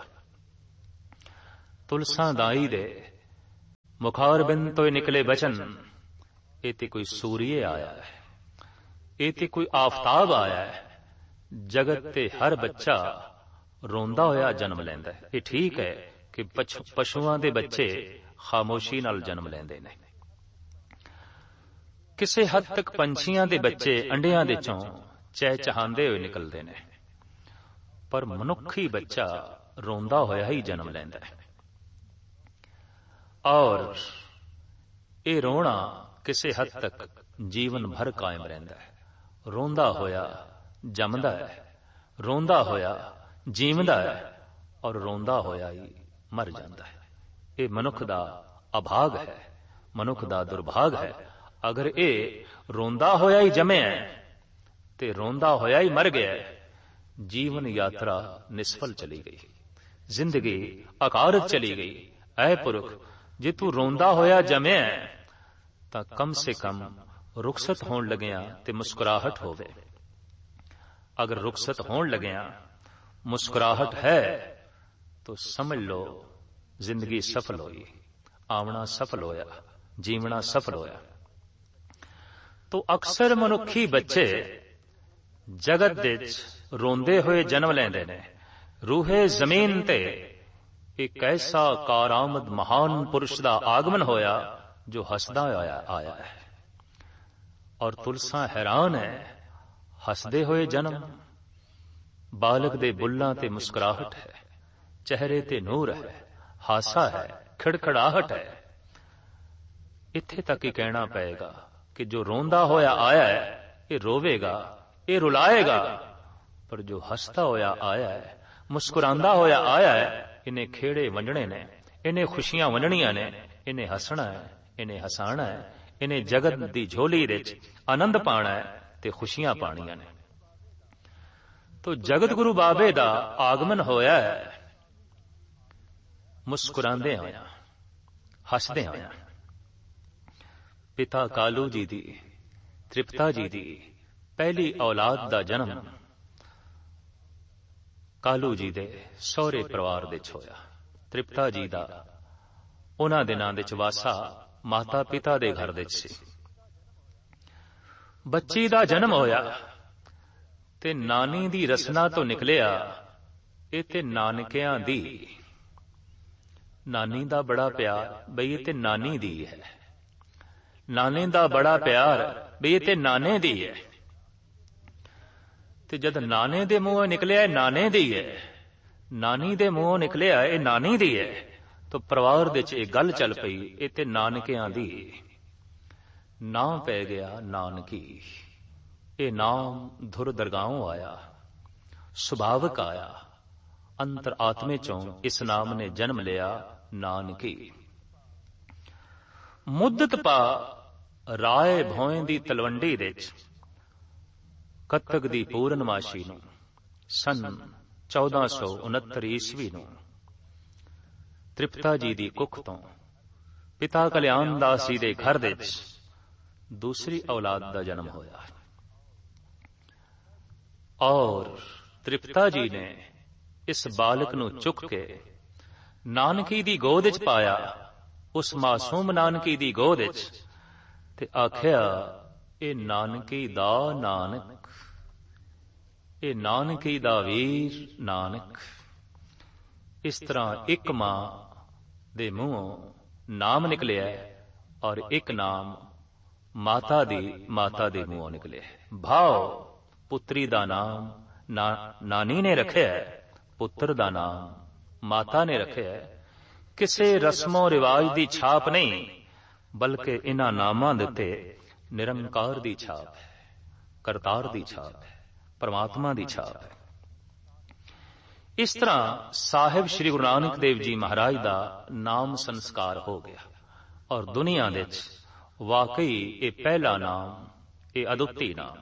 ਤੁਲਸਾਂ ਦਾਈ ਦੇ ਮੁਖਾਰਬਿੰਦ ਤੋਂ ਨਿਕਲੇ ਬਚਨ, ਇਹ ਤੇ ਕੋਈ ਸੂਰੀਏ ਆਇਆ ਹੈ, ਇਹ ਤੇ ਕੋਈ ਆਫਤਾਬ ਆਇਆ ਹੈ। ਜਗਤ ਤੇ ਹਰ ਬੱਚਾ ਰੋਂਦਾ ਹੋਇਆ ਜਨਮ ਲੈਂਦਾ ਹੈ। ਇਹ ਠੀਕ ਹੈ ਕਿ ਪਸ਼ੂਆਂ ਦੇ ਬੱਚੇ ਖਾਮੋਸ਼ੀ ਨਾਲ ਜਨਮ ਲੈਂਦੇ ਨੇ। ਕਿਸੇ ਹੱਦ ਤੱਕ ਪੰਛੀਆਂ ਦੇ ਬੱਚੇ ਅੰਡਿਆਂ ਦੇ ਚੋਂ ਚਹਿਚਹਾਉਂਦੇ ਹੋਏ ਨਿਕਲਦੇ ਨੇ, ਪਰ ਮਨੁੱਖੀ ਬੱਚਾ ਰੋਂਦਾ ਹੋਇਆ ਹੀ ਜਨਮ ਲੈਂਦਾ ਹੈ। ਔਰ ਇਹ ਰੋਣਾ ਕਿਸੇ ਹੱਦ ਤੱਕ ਜੀਵਨ ਭਰ ਕਾਇਮ ਰਹਿੰਦਾ ਹੈ। ਰੋਂਦਾ ਹੋਇਆ ਜੰਮਦਾ ਹੈ, ਰੋਂਦਾ ਹੋਇਆ ਜੀਵਦਾ ਹੈ, ਔਰ ਰੋਂਦਾ ਹੋਇਆ ਹੀ ਮਰ ਜਾਂਦਾ ਹੈ। ਇਹ ਮਨੁੱਖ ਦਾ ਅਭਾਗ ਹੈ, ਮਨੁੱਖ ਦਾ ਦੁਰਭਾਗ ਹੈ। ਅਗਰ ਇਹ ਰੋਂਦਾ ਹੋਇਆ ਹੀ ਜੰਮਿਆ ਤੇ ਰੋਂਦਾ ਹੋਇਆ ਹੀ ਮਰ ਗਿਆ, ਜੀਵਨ ਯਾਤਰਾ ਨਿਸਫਲ ਚਲੀ ਗਈ, ਜ਼ਿੰਦਗੀ ਅਕਾਰਤ ਚਲੀ ਗਈ। ਐ ਪੁਰਖ, ਜੇ ਤੂੰ ਰੋਂਦਾ ਹੋਇਆ ਜੰਮਿਆ ਤਾਂ ਕਮ ਸੇ ਕਮ ਰੁਖਸਤ ਹੋਣ ਲੱਗਿਆ ਤੇ ਮੁਸਕਰਾਹਟ ਹੋਵੇ। ਅਗਰ ਰੁਖਸਤ ਹੋਣ ਲੱਗਿਆ ਮੁਸਕਰਾਹਟ ਹੈ ਤਾਂ ਸਮਝ ਲਓ ਜ਼ਿੰਦਗੀ ਸਫਲ ਹੋਈ, ਆਵਣਾ ਸਫਲ ਹੋਇਆ, ਜੀਵਣਾ ਸਫਲ ਹੋਇਆ। ਤੋ ਅਕਸਰ ਮਨੁੱਖੀ ਬੱਚੇ ਜਗਤ ਵਿੱਚ ਰੋਂਦੇ ਹੋਏ ਜਨਮ ਲੈਂਦੇ ਨੇ। ਰੂਹੇ ਜ਼ਮੀਨ ਤੇ ਇੱਕ ਐਸਾ ਕਾਰਾਮਦ ਮਹਾਨ ਪੁਰਸ਼ ਦਾ ਆਗਮਨ ਹੋਇਆ ਜੋ ਹੱਸਦਾ ਹੋਇਆ ਆਇਆ ਹੈ। ਔਰ ਤੁਲਸਾਂ ਹੈਰਾਨ ਹੈ, ਹੱਸਦੇ ਹੋਏ ਜਨਮ। ਬਾਲਕ ਦੇ ਬੁੱਲਾਂ ਤੇ ਮੁਸਕਰਾਹਟ ਹੈ, ਚਿਹਰੇ ਤੇ ਨੂਰ ਹੈ, ਹਾਸਾ ਹੈ, ਖਿੜਖੜਾਹਟ ਹੈ। ਇੱਥੇ ਤੱਕ ਹੀ ਕਹਿਣਾ ਪਏਗਾ ਕਿ ਜੋ ਰੋਂਦਾ ਹੋਇਆ ਆਇਆ ਹੈ ਇਹ ਰੋਵੇਗਾ, ਇਹ ਰੁਲਾਏਗਾ, ਪਰ ਜੋ ਹੱਸਦਾ ਹੋਇਆ ਆਇਆ ਹੈ, ਮੁਸਕਰਾਂਦਾ ਹੋਇਆ ਆਇਆ ਹੈ, ਇਹਨੇ ਖੇੜੇ ਵੰਡਣੇ ਨੇ, ਇਹਨੇ ਖੁਸ਼ੀਆਂ ਵੰਡਣੀਆਂ ਨੇ, ਇਹਨੇ ਹੱਸਣਾ ਹੈ, ਇਹਨੇ ਹਸਾਣਾ ਹੈ, ਇਹਨੇ ਜਗਤ ਦੀ ਝੋਲੀ ਵਿੱਚ ਆਨੰਦ ਪਾਣਾ ਹੈ ਤੇ ਖੁਸ਼ੀਆਂ ਪਾਣੀਆਂ ਨੇ। ਤੋ ਜਗਤ ਗੁਰੂ ਬਾਬੇ ਦਾ ਆਗਮਨ ਹੋਇਆ ਹੈ ਮੁਸਕਰਾਂਦੇ ਹੋਇਆ, ਹੱਸਦੇ ਹੋਇਆ। ਪਿਤਾ ਕਾਲੂ ਜੀ ਦੀ, ਤ੍ਰਿਪਤਾ ਜੀ ਦੀ ਪਹਿਲੀ ਔਲਾਦ ਦਾ ਜਨਮ ਕਾਲੂ ਜੀ ਦੇ ਸਹੁਰੇ ਪਰਿਵਾਰ ਵਿੱਚ ਹੋਇਆ। ਤ੍ਰਿਪਤਾ ਜੀ ਦਾ ਉਹਨਾਂ ਦਿਨਾਂ ਵਿੱਚ ਵਾਸਾ ਮਾਤਾ ਪਿਤਾ ਦੇ ਘਰ ਵਿੱਚ ਸੀ। ਬੱਚੀ ਦਾ ਜਨਮ ਹੋਇਆ ਤੇ ਨਾਨੀ ਦੀ ਰਸਨਾ ਤੋਂ ਨਿਕਲਿਆ ਇਹ ਤੇ ਨਾਨਕਿਆਂ ਦੀ। ਨਾਨੀ ਦਾ ਬੜਾ ਪਿਆਰ, ਬਈ ਇਹ ਤੇ ਨਾਨੀ ਦੀ ਹੈ। ਨਾਨੇ ਦਾ ਬੜਾ ਪਿਆਰ, ਬਈ ਇਹ ਤੇ ਨਾਨੇ ਦੀ ਹੈ। ਤੇ ਜਦ ਨਾਨੇ ਦੇ ਮੂੰਹੋਂ ਨਿਕਲਿਆ ਇਹ ਨਾਨੇ ਦੀ ਹੈ, ਨਾਨੀ ਦੇ ਮੂੰਹੋਂ ਨਿਕਲਿਆ ਇਹ ਨਾਨੀ ਦੀ ਹੈ, ਤਾਂ ਪਰਿਵਾਰ ਵਿੱਚ ਇਹ ਗੱਲ ਚੱਲ ਪਈ ਇਹ ਤੇ ਨਾਨਕਿਆਂ ਦੀ। ਨਾਂ ਪੈ ਗਿਆ ਨਾਨਕੀ। ਇਹ ਨਾਮ ਧੁਰ ਦਰਗਾਹੋਂ ਆਇਆ, ਸੁਭਾਵਕ ਆਇਆ, ਅੰਤਰ ਆਤਮੇ ਚੋਂ ਇਸ ਨਾਮ ਨੇ ਜਨਮ ਲਿਆ, ਨਾਨਕੀ। ਮੁੱਦਤ ਪਾ ਰਾਏ ਭੋਏ ਦੀ ਤਲਵੰਡੀ ਵਿੱਚ ਕੱਤਕ ਦੀ ਪੂਰਨਮਾਸ਼ੀ ਨੂੰ ਸਨ 1469 ਈਸਵੀ ਨੂੰ ਤ੍ਰਿਪਤਾ ਜੀ ਦੀ ਕੁੱਖ ਤੋਂ ਪਿਤਾ ਕਲਿਆਣ ਦਾਸ ਜੀ ਦੇ ਘਰ ਵਿੱਚ ਦੂਸਰੀ ਔਲਾਦ ਦਾ ਜਨਮ ਹੋਇਆ। ਔਰ ਤ੍ਰਿਪਤਾ ਜੀ ਨੇ ਇਸ ਬਾਲਕ ਨੂੰ ਚੁੱਕ ਕੇ ਨਾਨਕੀ ਦੀ ਗੋਦ ਵਿੱਚ ਪਾਇਆ। ਉਸ ਮਾਸੂਮ ਨਾਨਕੀ ਦੀ ਗੋਦ ਵਿੱਚ ਤੇ ਆਖਿਆ ਇਹ ਨਾਨਕੀ ਦਾ ਨਾਨਕ, ਇਹ ਨਾਨਕੀ ਦਾ ਵੀਰ ਨਾਨਕ। ਇਸ ਤਰ੍ਹਾਂ ਇੱਕ ਮਾਂ ਦੇ ਮੂੰਹੋਂ ਨਾਮ ਨਿਕਲਿਆ ਔਰ ਇੱਕ ਨਾਮ ਮਾਤਾ ਦੇ ਮੂੰਹੋਂ ਨਿਕਲਿਆ। ਭਾਵ ਪੁੱਤਰੀ ਦਾ ਨਾਮ ਨਾਨੀ ਨੇ ਰੱਖਿਆ, ਪੁੱਤਰ ਦਾ ਨਾਮ ਮਾਤਾ ਨੇ ਰੱਖਿਆ। ਕਿਸੇ ਰਸਮੋ ਰਿਵਾਜ ਦੀ ਛਾਪ ਨਹੀਂ, ਬਲਕਿ ਇਹਨਾਂ ਨਾਮਾਂ ਦੇ ਉੱਤੇ ਨਿਰੰਕਾਰ ਦੀ ਛਾਪ ਹੈ, ਕਰਤਾਰ ਦੀ ਛਾਪ ਹੈ, ਪਰਮਾਤਮਾ ਦੀ ਛਾਪ ਹੈ। ਇਸ ਤਰ੍ਹਾਂ ਸਾਹਿਬ ਸ੍ਰੀ ਗੁਰੂ ਨਾਨਕ ਦੇਵ ਜੀ ਮਹਾਰਾਜ ਦਾ ਨਾਮ ਸੰਸਕਾਰ ਹੋ ਗਿਆ ਔਰ ਦੁਨੀਆ ਦੇ ਵਿੱਚ ਵਾਕਈ ਇਹ ਪਹਿਲਾ ਨਾਮ, ਇਹ ਅਦੁੱਤੀ ਨਾਮ।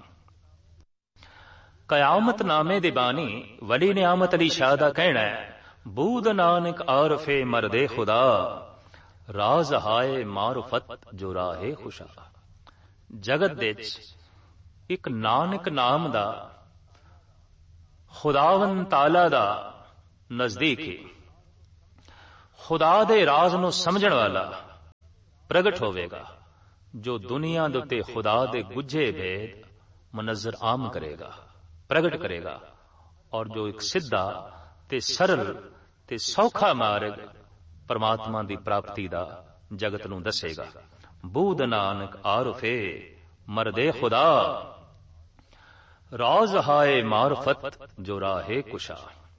ਕਯਾਮਤ ਨਾਮੇ ਦੇ ਬਾਣੀ ਵਲੀ ਨਿਆਮਤ ਅਲੀ ਸ਼ਾਹ ਦਾ ਕਹਿਣਾ ਹੈ, ਬੂਦ ਨਾਨਕ ਆਰਫੇ ਮਰਦੇ ਖੁਦਾ, ਰਾਜ਼ ਹਾਏ ਮਾਰਫਤ ਜੋ ਰਾਹੇ ਖੁਸ਼ਾ। ਜਗਤ ਦੇ ਵਿੱਚ ਇੱਕ ਨਾਨਕ ਨਾਮ ਦਾ, ਖੁਦਾਵੰਦ ਤਾਲਾ ਦਾ ਨਜ਼ਦੀਕ ਹੀ ਖੁਦਾ ਦੇ ਰਾਜ਼ ਨੂੰ ਸਮਝਣ ਵਾਲਾ ਪ੍ਰਗਟ ਹੋਵੇਗਾ, ਜੋ ਦੁਨੀਆ ਦੇ ਉੱਤੇ ਖੁਦਾ ਦੇ ਗੁੱਝੇ ਭੇਦ ਮਨਜ਼ਰ ਆਮ ਕਰੇਗਾ, ਪ੍ਰਗਟ ਕਰੇਗਾ, ਔਰ ਜੋ ਇੱਕ ਸਿੱਧਾ ਤੇ ਸਰਲ ਤੇ ਸੌਖਾ ਮਾਰਗ ਪਰਮਾਤਮਾ ਦੀ ਪ੍ਰਾਪਤੀ ਦਾ ਜਗਤ ਨੂੰ ਦੱਸੇਗਾ। ਬੂਦ ਨਾਨਕ ਆਰਫੇ ਮਰਦੇ ਖੁਦਾ, ਰਾਜ਼ ਹਾਏ ਮਾਰਫਤ ਜੋ ਰਾਹੇ ਕੁਸ਼ਾ।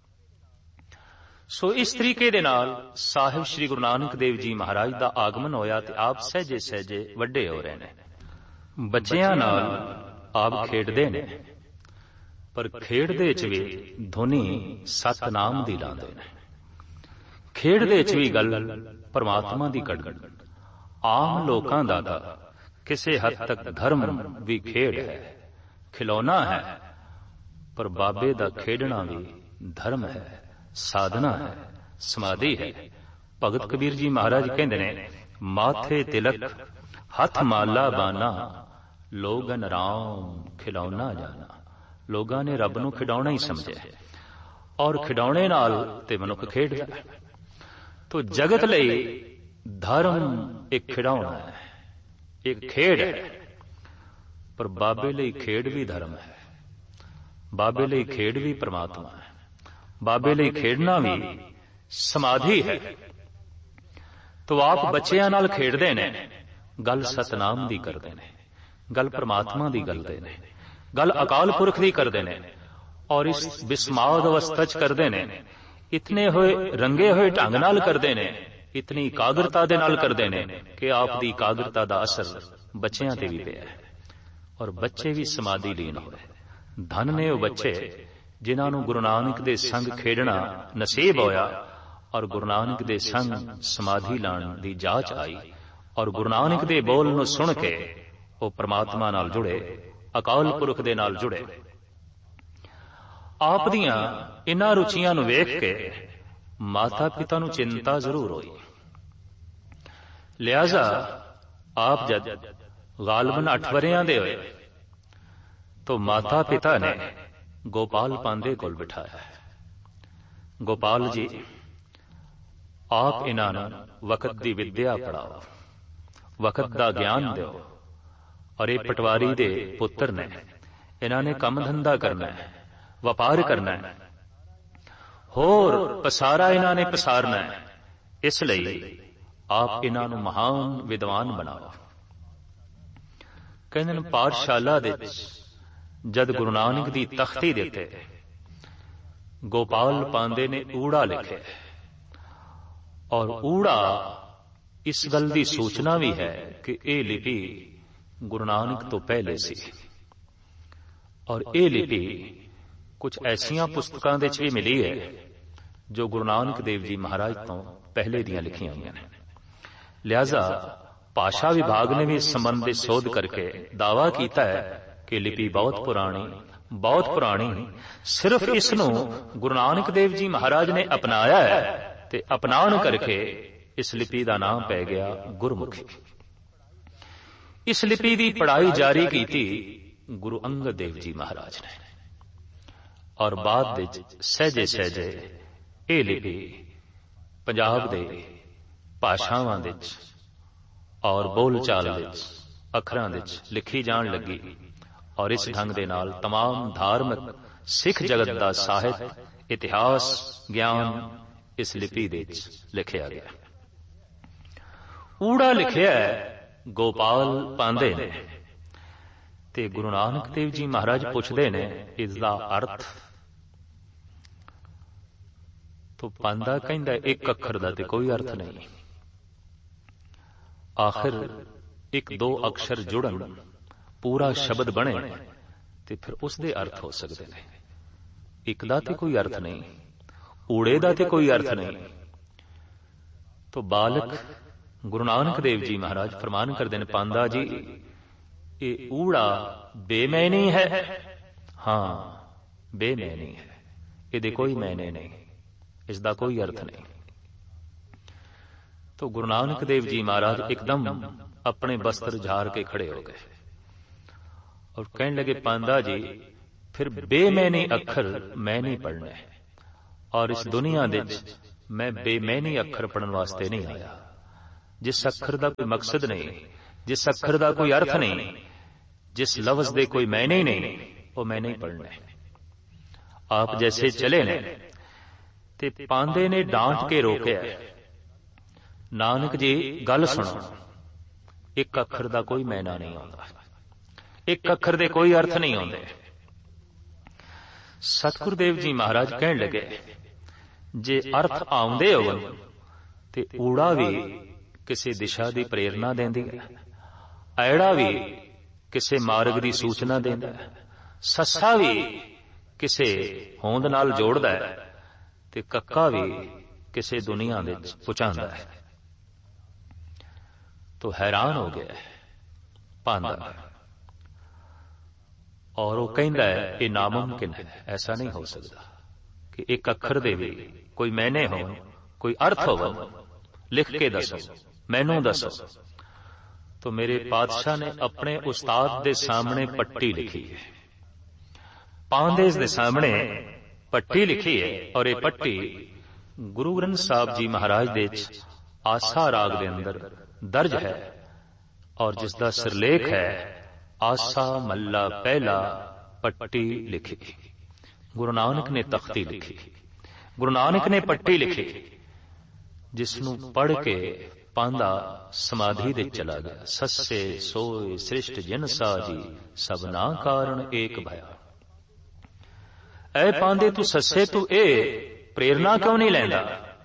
ਸੋ ਇਸ ਤਰੀਕੇ ਦੇ ਨਾਲ ਸਾਹਿਬ ਸ੍ਰੀ ਗੁਰੂ ਨਾਨਕ ਦੇਵ ਜੀ ਮਹਾਰਾਜ ਦਾ ਆਗਮਨ ਹੋਇਆ ਤੇ ਆਪ ਸਹਿਜੇ ਸਹਿਜੇ ਵੱਡੇ ਹੋ ਰਹੇ ਨੇ। ਬੱਚਿਆਂ ਨਾਲ ਆਪ ਖੇਡਦੇ ਨੇ, ਪਰ ਖੇਡ ਦੇ ਵਿੱਚ ਵੀ ਧੁਨੀ ਸਤਨਾਮ ਦੀ ਲਾਉਂਦੇ ਨੇ। ਖੇਡ ਦੇ ਵਿੱਚ ਵੀ ਗੱਲ ਪਰਮਾਤਮਾ ਦੀ ਕੱਢਣ। ਆਮ ਲੋਕਾਂ ਦਾ ਤਾਂ ਕਿਸੇ ਹੱਦ ਤੱਕ ਧਰਮ ਵੀ ਖੇਡ ਹੈ, ਖਿਲੌਣਾ ਹੈ, ਪਰ ਬਾਬੇ ਦਾ ਖੇਡਣਾ ਵੀ ਧਰਮ ਹੈ, ਸਾਧਨਾ ਹੈ, ਸਮਾਧੀ ਹੈ। ਭਗਤ ਕਬੀਰ ਜੀ ਮਹਾਰਾਜ ਕਹਿੰਦੇ ਨੇ, ਮਾਥੇ ਤਿਲਕ ਹੱਥ ਮਾਲਾ ਬਾਨਾ, ਲੋਗਨ ਰਾਮ ਖਿਲੌਣਾ ਜਾਣਾ। ਲੋਕਾਂ ਨੇ ਰੱਬ ਨੂੰ ਖਿਡੌਣਾ ਹੀ ਸਮਝਿਆ ਔਰ ਖਿਡੌਣੇ ਨਾਲ ਤੇ ਮਨੁੱਖ ਖੇਡਦਾ ਹੈ। ਤੋ ਜਗਤ ਲਈ ਧਰਮ ਇੱਕ ਖਿਡੌਣਾ ਹੈ, ਇੱਕ ਖੇਡ ਹੈ, ਪਰ ਬਾਬੇ ਲਈ ਖੇਡ ਵੀ ਧਰਮ ਹੈ, ਬਾਬੇ ਲਈ ਖੇਡ ਵੀ ਪਰਮਾਤਮਾ ਹੈ, ਬਾਬੇ ਲਈ ਖੇਡਣਾ ਵੀ ਸਮਾਧੀ ਹੈ। ਤੋ ਆਪ ਬੱਚਿਆਂ ਨਾਲ ਖੇਡਦੇ ਨੇ, ਗੱਲ ਸਤਨਾਮ ਦੀ ਕਰਦੇ ਨੇ, ਗੱਲ ਪਰਮਾਤਮਾ ਦੀ ਕਰਦੇ ਨੇ, ਗੱਲ ਅਕਾਲ ਪੁਰਖ ਦੀ ਕਰਦੇ ਨੇ, ਔਰ ਇਸ ਬਿਸਮਾਦ ਅਵਸਥਾ ਚ ਕਰਦੇ ਨੇ। ਇਤਨੇ ਹੋਏ ਰੰਗੇ ਹੋਏ ਢੰਗ ਨਾਲ ਕਰਦੇ ਨੇ, ਇਤਨੀ ਇਕਾਗਰਤਾ ਦੇ ਨਾਲ ਕਰਦੇ ਨੇ ਕਿ ਆਪ ਦੀ ਇਕਾਗਰਤਾ ਦਾ ਅਸਰ ਬੱਚਿਆਂ ਤੇ ਵੀ ਪਿਆ ਹੈ ਔਰ ਬੱਚੇ ਵੀ ਸਮਾਧੀ ਲੀਨ ਹੋਏ। ਧਨ ਨੇ ਉਹ ਬੱਚੇ ਜਿਨ੍ਹਾਂ ਨੂੰ ਗੁਰੂ ਨਾਨਕ ਦੇ ਸੰਗ ਖੇਡਣਾ ਨਸੀਬ ਹੋਇਆ ਔਰ ਗੁਰੂ ਨਾਨਕ ਦੇ ਸੰਗ ਸਮਾਧੀ ਲਾਣ ਦੀ ਜਾਚ ਆਈ ਔਰ ਗੁਰੂ ਨਾਨਕ ਦੇ ਬੋਲ ਨੂੰ ਸੁਣ ਕੇ ਉਹ ਪਰਮਾਤਮਾ ਨਾਲ ਜੁੜੇ, ਅਕਾਲ ਪੁਰਖ ਦੇ ਨਾਲ ਜੁੜੇ। ਆਪ ਦੀਆਂ ਇਨ੍ਹਾਂ ਰੁਚੀਆਂ ਨੂੰ ਵੇਖ ਕੇ ਮਾਤਾ ਪਿਤਾ ਨੂੰ ਚਿੰਤਾ ਜ਼ਰੂਰ ਹੋਈ। ਲਿਹਾਜ਼ਾ ਆਪ ਜਦ ਗਾਲਬਨ 8 ਵਰ੍ਹਿਆਂ ਦੇ ਹੋਏ ਤਾਂ ਮਾਤਾ ਪਿਤਾ ਨੇ ਗੋਪਾਲ ਪਾਂਦੇ ਕੋਲ ਬਿਠਾਇਆ। ਗੋਪਾਲ ਜੀ, ਆਪ ਇਹਨਾਂ ਨੂੰ ਵਕਤ ਦੀ ਵਿਦਿਆ ਪੜਾਓ, ਵਕਤ ਦਾ ਗਿਆਨ ਦਿਓ, ਔਰ ਇਹ ਪਟਵਾਰੀ ਦੇ ਪੁੱਤਰ ਨੇ, ਇਹਨਾਂ ਨੇ ਕੰਮ ਧੰਦਾ ਕਰਨਾ ਹੈ, ਵਪਾਰ ਕਰਨਾ ਹੈ, ਹੋਰ ਪਸਾਰਾ ਇਹਨਾਂ ਨੇ ਪਸਾਰਨਾ ਹੈ। ਇਸ ਲਈ ਆਪ ਇਹਨਾਂ ਨੂੰ ਮਹਾਨ ਵਿਦਵਾਨ ਬਣਾਓ। ਕਹਿੰਦੇ ਨੇ ਪਾਠਸ਼ਾਲਾ ਦੇ ਵਿੱਚ ਜਦ ਗੁਰੂ ਨਾਨਕ ਦੀ ਤਖਤੀ ਦੇ ਉੱਤੇ ਗੋਪਾਲ ਪਾਂਦੇ ਨੇ ਊੜਾ ਲਿਖਿਆ ਔਰ ਊੜਾ ਇਸ ਗੱਲ ਦੀ ਸੂਚਨਾ ਵੀ ਹੈ ਕਿ ਇਹ ਲਿਪੀ ਗੁਰੂ ਨਾਨਕ ਤੋਂ ਪਹਿਲੇ ਸੀ ਔਰ ਇਹ ਲਿਪੀ ਕੁਝ ਐਸੀਆਂ ਪੁਸਤਕਾਂ ਦੇ ਵਿੱਚ ਵੀ ਮਿਲੀ ਹੈ ਜੋ ਗੁਰੂ ਨਾਨਕ ਦੇਵ ਜੀ ਮਹਾਰਾਜ ਤੋਂ ਪਹਿਲੇ ਦੀਆਂ ਲਿਖੀਆਂ ਹੋਈਆਂ ਨੇ। ਲਿਹਾਜ਼ਾ ਭਾਸ਼ਾ ਵਿਭਾਗ ਨੇ ਵੀ ਇਸ ਸੰਬੰਧ ਵਿੱਚ ਸੋਧ ਕਰਕੇ ਦਾਅਵਾ ਕੀਤਾ ਹੈ ਕਿ ਲਿਪੀ ਬਹੁਤ ਪੁਰਾਣੀ, ਸਿਰਫ ਇਸ ਨੂੰ ਗੁਰੂ ਨਾਨਕ ਦੇਵ ਜੀ ਮਹਾਰਾਜ ਨੇ ਅਪਣਾਇਆ ਹੈ ਤੇ ਅਪਣਾਉਣ ਕਰਕੇ ਇਸ ਲਿਪੀ ਦਾ ਨਾਮ ਪੈ ਗਿਆ ਗੁਰਮੁਖੀ। ਇਸ ਲਿਪੀ ਦੀ ਪੜ੍ਹਾਈ ਜਾਰੀ ਕੀਤੀ ਗੁਰੂ ਅੰਗਦ ਦੇਵ ਜੀ ਮਹਾਰਾਜ ਨੇ ਔਰ ਬਾਅਦ ਵਿੱਚ ਸਹਿਜੇ ਸਹਿਜੇ ਇਹ ਲਿਪੀ ਪੰਜਾਬ ਦੇ ਭਾਸ਼ਾਵਾਂ ਵਿੱਚ ਔਰ ਬੋਲਚਾਲ ਵਿੱਚ ਅੱਖਰਾਂ ਵਿੱਚ ਲਿਖੀ ਜਾਣ ਲੱਗੀ ਔਰ ਇਸ ਢੰਗ ਦੇ ਨਾਲ तमाम ਧਾਰਮਿਕ ਸਿੱਖ ਜਗਤ ਦਾ ਸਾਹਿਤ, ਇਤਿਹਾਸ, ਗਿਆਨ ਇਸ ਲਿਪੀ ਦੇ ਵਿੱਚ ਲਿਖਿਆ ਗਿਆ। ਊੜਾ ਲਿਖਿਆ ਗੋਪਾਲ ਪਾਂਦੇ ਨੇ ਤੇ ਗੁਰੂ ਨਾਨਕ ਦੇਵ ਜੀ ਮਹਾਰਾਜ ਪੁੱਛਦੇ ਨੇ ਇਸ ਦਾ ਅਰਥ। ਤੋ ਪਾਂਦਾ ਕਹਿੰਦਾ ਇੱਕ ਅੱਖਰ ਦਾ ਤੇ ਕੋਈ ਅਰਥ ਨਹੀਂ, ਆਖਿਰ ਇੱਕ ਦੋ ਅਕਸ਼ਰ ਜੁੜਨ, ਪੂਰਾ ਸ਼ਬਦ ਬਣੇ ਤੇ ਫਿਰ ਉਸ ਦੇ ਅਰਥ ਹੋ ਸਕਦੇ ਨੇ। ਇੱਕ ਦਾ ਤੇ ਕੋਈ ਅਰਥ ਨਹੀਂ, ਊੜੇ ਦਾ ਤੇ ਕੋਈ ਅਰਥ ਨਹੀਂ। ਤੋ ਬਾਲਕ ਗੁਰੂ ਨਾਨਕ ਦੇਵ ਜੀ ਮਹਾਰਾਜ ਫਰਮਾਨ ਕਰਦੇ ਨੇ, ਪਾਂਦਾ ਜੀ ਇਹ ਊੜਾ ਬੇਮੈਨੀ ਹੈ। ਹਾਂ, ਬੇਮੈਨੀ ਹੈ, ਇਹਦੇ ਕੋਈ ਮੈਨੇ ਨਹੀਂ, ਇਸ ਦਾ ਕੋਈ ਅਰਥ ਨਹੀਂ। ਤੋ ਗੁਰੂ ਨਾਨਕ ਦੇਵ ਜੀ ਮਹਾਰਾਜ ਇੱਕਦਮ ਆਪਣੇ ਬਸਤਰ ਝਾੜ ਕੇ ਖੜੇ ਹੋ ਗਏ ਔਰ ਕਹਿਣ ਲਗੇ, ਪਾਂਦਾ ਜੀ ਫਿਰ ਬੇਮੈਨੀ ਅੱਖਰ ਮੈਂ ਨਹੀਂ ਪੜ੍ਹਨੇ ਔਰ ਇਸ ਦੁਨੀਆ ਦੇ ਵਿੱਚ ਮੈਂ ਬੇਮੈਨੀ ਅੱਖਰ ਪੜ੍ਹਨ ਵਾਸਤੇ ਨਹੀਂ ਆਇਆ। ਜਿਸ ਅੱਖਰ ਦਾ ਕੋਈ ਮਕਸਦ ਨਹੀਂ, ਜਿਸ ਅੱਖਰ ਦਾ ਕੋਈ ਅਰਥ ਨਹੀਂ, ਜਿਸ ਲਫ਼ਜ਼ ਦੇ ਕੋਈ ਮੈਨੇ ਨਹੀਂ, ਉਹ ਮੈਂ ਨਹੀਂ ਪੜ੍ਹਨੇ। ਆਪ ਜੈਸੇ ਚਲੇ ਨੇ ਤੇ ਪਾਂਦੇ ਨੇ ਡਾਂਟ ਕੇ ਰੋਕਿਆ, ਨਾਨਕ ਜੀ ਗੱਲ ਸੁਣੋ, ਇੱਕ ਅੱਖਰ ਦਾ ਕੋਈ ਮੈਨਾ ਨਹੀਂ ਆਉਂਦਾ, ਇੱਕ ਅੱਖਰ ਦੇ ਕੋਈ ਅਰਥ ਨਹੀਂ ਆਉਂਦੇ। ਸਤਿਗੁਰੂ ਦੇਵ ਜੀ ਮਹਾਰਾਜ ਕਹਿਣ ਲੱਗੇ, ਜੇ ਅਰਥ ਆਉਂਦੇ ਹੋਣ ਤੇ ਊੜਾ ਵੀ ਕਿਸੇ ਦਿਸ਼ਾ ਦੀ ਪ੍ਰੇਰਨਾ ਦਿੰਦੀ ਹੈ, ਐੜਾ ਵੀ ਕਿਸੇ ਮਾਰਗ ਦੀ ਸੂਚਨਾ ਦਿੰਦਾ ਹੈ, ਸੱਸਾ ਵੀ ਕਿਸੇ ਹੋਂਦ ਨਾਲ ਜੋੜਦਾ ਹੈ ਤੇ ਕੱਕਾ ਵੀ ਕਿਸੇ ਦੁਨੀਆ ਵਿੱਚ ਪਹੁੰਚਾਉਂਦਾ ਹੈ। ਤੋ ਹੈਰਾਨ ਹੋ ਗਿਆ ਪਾਂਦਾ ਔਰ ਉਹ ਕਹਿੰਦਾ ਹੈ ਇਹ ਨਾਮੁਮਕਿਨ ਹੈ, ਐਸਾ ਨਹੀਂ ਹੋ ਸਕਦਾ ਕਿ ਇੱਕ ਅੱਖਰ ਦੇ ਵੀ ਕੋਈ ਮੈਨੇ ਹੋਣ, ਕੋਈ ਅਰਥ ਹੋਵੇ, ਲਿਖ ਕੇ ਦੱਸੋ, ਮੈਨੂੰ ਦੱਸੋ। ਤੋ ਮੇਰੇ ਪਾਤਸ਼ਾਹ ਨੇ ਆਪਣੇ ਉਸਤਾਦ ਦੇ ਸਾਹਮਣੇ ਪੱਟੀ ਲਿਖੀ ਹੈ, ਪਾਂਦੇ ਦੇ ਸਾਹਮਣੇ ਪੱਟੀ ਲਿਖੀ ਹੈ ਔਰ ਇਹ ਪੱਟੀ ਗੁਰੂ ਗ੍ਰੰਥ ਸਾਹਿਬ ਜੀ ਮਹਾਰਾਜ ਦੇ ਆਸਾ ਰਾਗ ਦੇ ਅੰਦਰ ਦਰਜ ਹੈ ਔਰ ਜਿਸ ਦਾ ਸਿਰਲੇਖ ਹੈ ਆਸਾ ਮੱਲਾ ਪਹਿਲਾ ਪੱਟੀ ਲਿਖੀ। ਗੁਰੂ ਨਾਨਕ ਨੇ ਤਖਤੀ ਲਿਖੀ, ਗੁਰੂ ਨਾਨਕ ਨੇ ਪੱਟੀ ਲਿਖੀ, ਜਿਸ ਨੂੰ ਪੜ੍ਹ ਕੇ ਪਾਂਦਾ ਸਮਾਧੀ ਦੇ ਚਲਾ ਗਿਆ। ਸੱਸੇ ਸੋਏ ਸ੍ਰਿਸ਼ਟ ਜਿਨ ਸਾਜੀ, ਸਭਨਾ ਕਾਰਨ ਏਕ ਭਇਆ। ਐ ਪਾਂਦੇ ਤੂੰ ਸੱਸੇ ਤੂੰ ਇਹ ਪ੍ਰੇਰਨਾ ਕਿਉਂ ਨਹੀਂ ਲੈਂਦਾ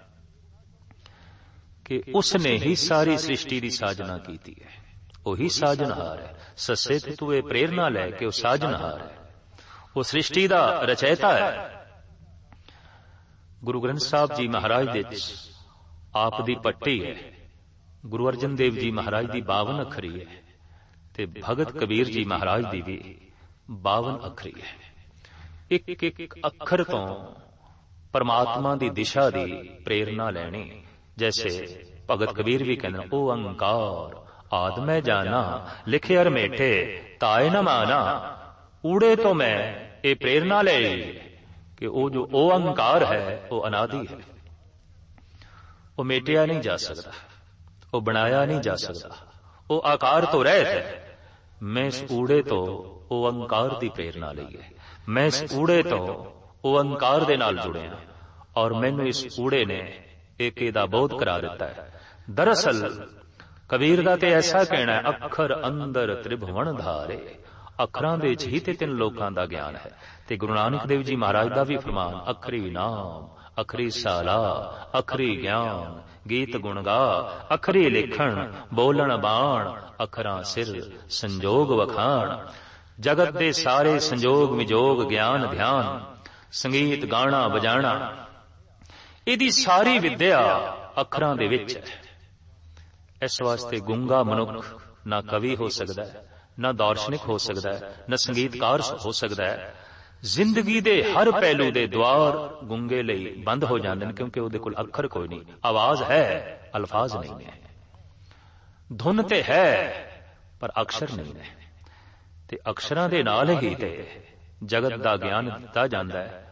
ਕਿ ਉਸਨੇ ਹੀ ਸਾਰੀ ਸ੍ਰਿਸ਼ਟੀ ਦੀ ਸਾਜਨਾ ਕੀਤੀ ਹੈ, ਉਹੀ ਸਾਜਨਹਾਰ ਹੈ। ਸੱਸੇ ਤੇ ਤੂੰ ਇਹ ਪ੍ਰੇਰਨਾ ਲੈ ਕਿ ਉਹ ਸਾਜਨਹਾਰ ਹੈ, ਉਹ ਸ੍ਰਿਸ਼ਟੀ ਦਾ ਰਚੈਤਾ ਹੈ। ਗੁਰੂ ਗ੍ਰੰਥ ਸਾਹਿਬ ਜੀ ਮਹਾਰਾਜ ਦੇ ਆਪ ਦੀ ਪੱਟੀ ਹੈ, ਗੁਰੂ ਅਰਜਨ ਦੇਵ ਜੀ ਮਹਾਰਾਜ ਦੀ 52 ਅੱਖਰੀ ਹੈ ਤੇ ਭਗਤ ਕਬੀਰ ਜੀ ਮਹਾਰਾਜ ਦੀ ਵੀ 52 ਅੱਖਰੀ ਹੈ। ਇੱਕ ਇੱਕ ਅੱਖਰ ਤੋਂ ਪਰਮਾਤਮਾ ਦੀ ਦਿਸ਼ਾ ਦੀ ਪ੍ਰੇਰਨਾ ਲੈਣੀ। ਜੈਸੇ ਭਗਤ ਕਬੀਰ ਵੀ ਕਹਿੰਦੇ, ਉਹ ਅੰਕਾਰ ਆਦ ਮੈਂ ਜਾਣਾ, ਲਿਖੇ ਅਰ ਮੇਠੇ ਤਾਏ ਨ ਮਾਨਾ। ਊੜੇ ਤੋਂ ਮੈਂ ਇਹ ਪ੍ਰੇਰਨਾ ਲੈ ਕਿ ਉਹ ਜੋ ਉਹ ਅੰਕਾਰ ਹੈ ਉਹ ਅਨਾਦਿ ਹੈ, ਉਹ ਮੇਟਿਆ ਨਹੀਂ ਜਾ ਸਕਦਾ, ਉਹ ਬਣਾਇਆ ਨਹੀਂ ਜਾ ਸਕਦਾ, ਉਹ ਆਕਾਰ ਤੋਂ ਰਹਿਤ ਹੈ। ਮੈਂ ਇਸ ਊੜੇ ਤੋਂ ਉਹ ਅੰਕਾਰ ਦੀ ਪ੍ਰੇਰਨਾ ਲਈ ਹੈ, ਮੈਂ ਇਸ ਊੜੇ ਤੋਂ ਉਹ ਅੰਕਾਰ ਦੇ ਨਾਲ ਜੁੜਿਆ ਔਰ ਮੈਨੂੰ ਇਸ ਊੜੇ ਨੇ ਏਕੇ ਦਾ ਬੋਧ ਕਰਾ ਦਿੱਤਾ ਹੈ। ਦਰਅਸਲ ਕਬੀਰ ਦਾ ਤੇ ਐਸਾ ਕਹਿਣਾ ਹੈ, ਅੱਖਰ ਅੰਦਰ ਤ੍ਰਿਭੁਵਨ ਧਾਰੇ। ਅੱਖਰਾਂ ਦੇ ਵਿੱਚ ਹੀ ਤੇ 3 ਲੋਕਾਂ ਦਾ ਗਿਆਨ ਹੈ। ਤੇ ਗੁਰੂ ਨਾਨਕ ਦੇਵ ਜੀ ਮਹਾਰਾਜ ਦਾ ਵੀ ਫਰਮਾਨ, ਅਖਰੀ ਨਾਮ ਅਖਰੀ ਸਾਲਾ ਅਖਰੀ ਗਿਆਨ ਗੀਤ ਗੁਣ ਗਾ, ਅਖਰੀ ਲਿਖਣ ਬੋਲਣ ਬਾਣ, ਅੱਖਰਾਂ ਸਿਰ ਸੰਜੋਗ ਵਖਾਣ। ਜਗਤ ਦੇ ਸਾਰੇ ਸੰਜੋਗ ਵਿਜੋਗ ਗਿਆਨ ਧਿਆਨ, ਸੰਗੀਤ ਗਾਣਾ ਵਜਾਣਾ, ਇਹਦੀ ਸਾਰੀ ਵਿਦਿਆ ਅੱਖਰਾਂ ਦੇ ਵਿੱਚ ਹੈ। ਇਸ ਵਾਸਤੇ ਗੁੰਗਾ ਮਨੁੱਖ ਨਾ ਕਵੀ ਹੋ ਸਕਦਾ ਹੈ, ਨਾ ਦਾਰਸ਼ਨਿਕ ਹੋ ਸਕਦਾ ਹੈ, ਨਾ ਸੰਗੀਤਕਾਰ ਹੋ ਸਕਦਾ ਹੈ। ਜ਼ਿੰਦਗੀ ਦੇ ਹਰ ਪਹਿਲੂ ਦੇ ਦੁਆਰ ਗੁੰਗੇ ਲਈ ਬੰਦ ਹੋ ਜਾਂਦੇ ਨੇ, ਕਿਉਂਕਿ ਉਹਦੇ ਕੋਲ ਅੱਖਰ ਕੋਈ ਨਹੀਂ। ਆਵਾਜ਼ ਹੈ, ਅਲਫਾਜ਼ ਨਹੀਂ ਹੈ, ਧੁਨ ਤੇ ਹੈ ਪਰ ਅਕਸ਼ਰ ਨਹੀਂ ਹੈ। ਤੇ ਅਕਸ਼ਰਾਂ ਦੇ ਨਾਲ ਹੀ ਤੇ ਜਗਤ ਦਾ ਗਿਆਨ ਦਿੱਤਾ ਜਾਂਦਾ ਹੈ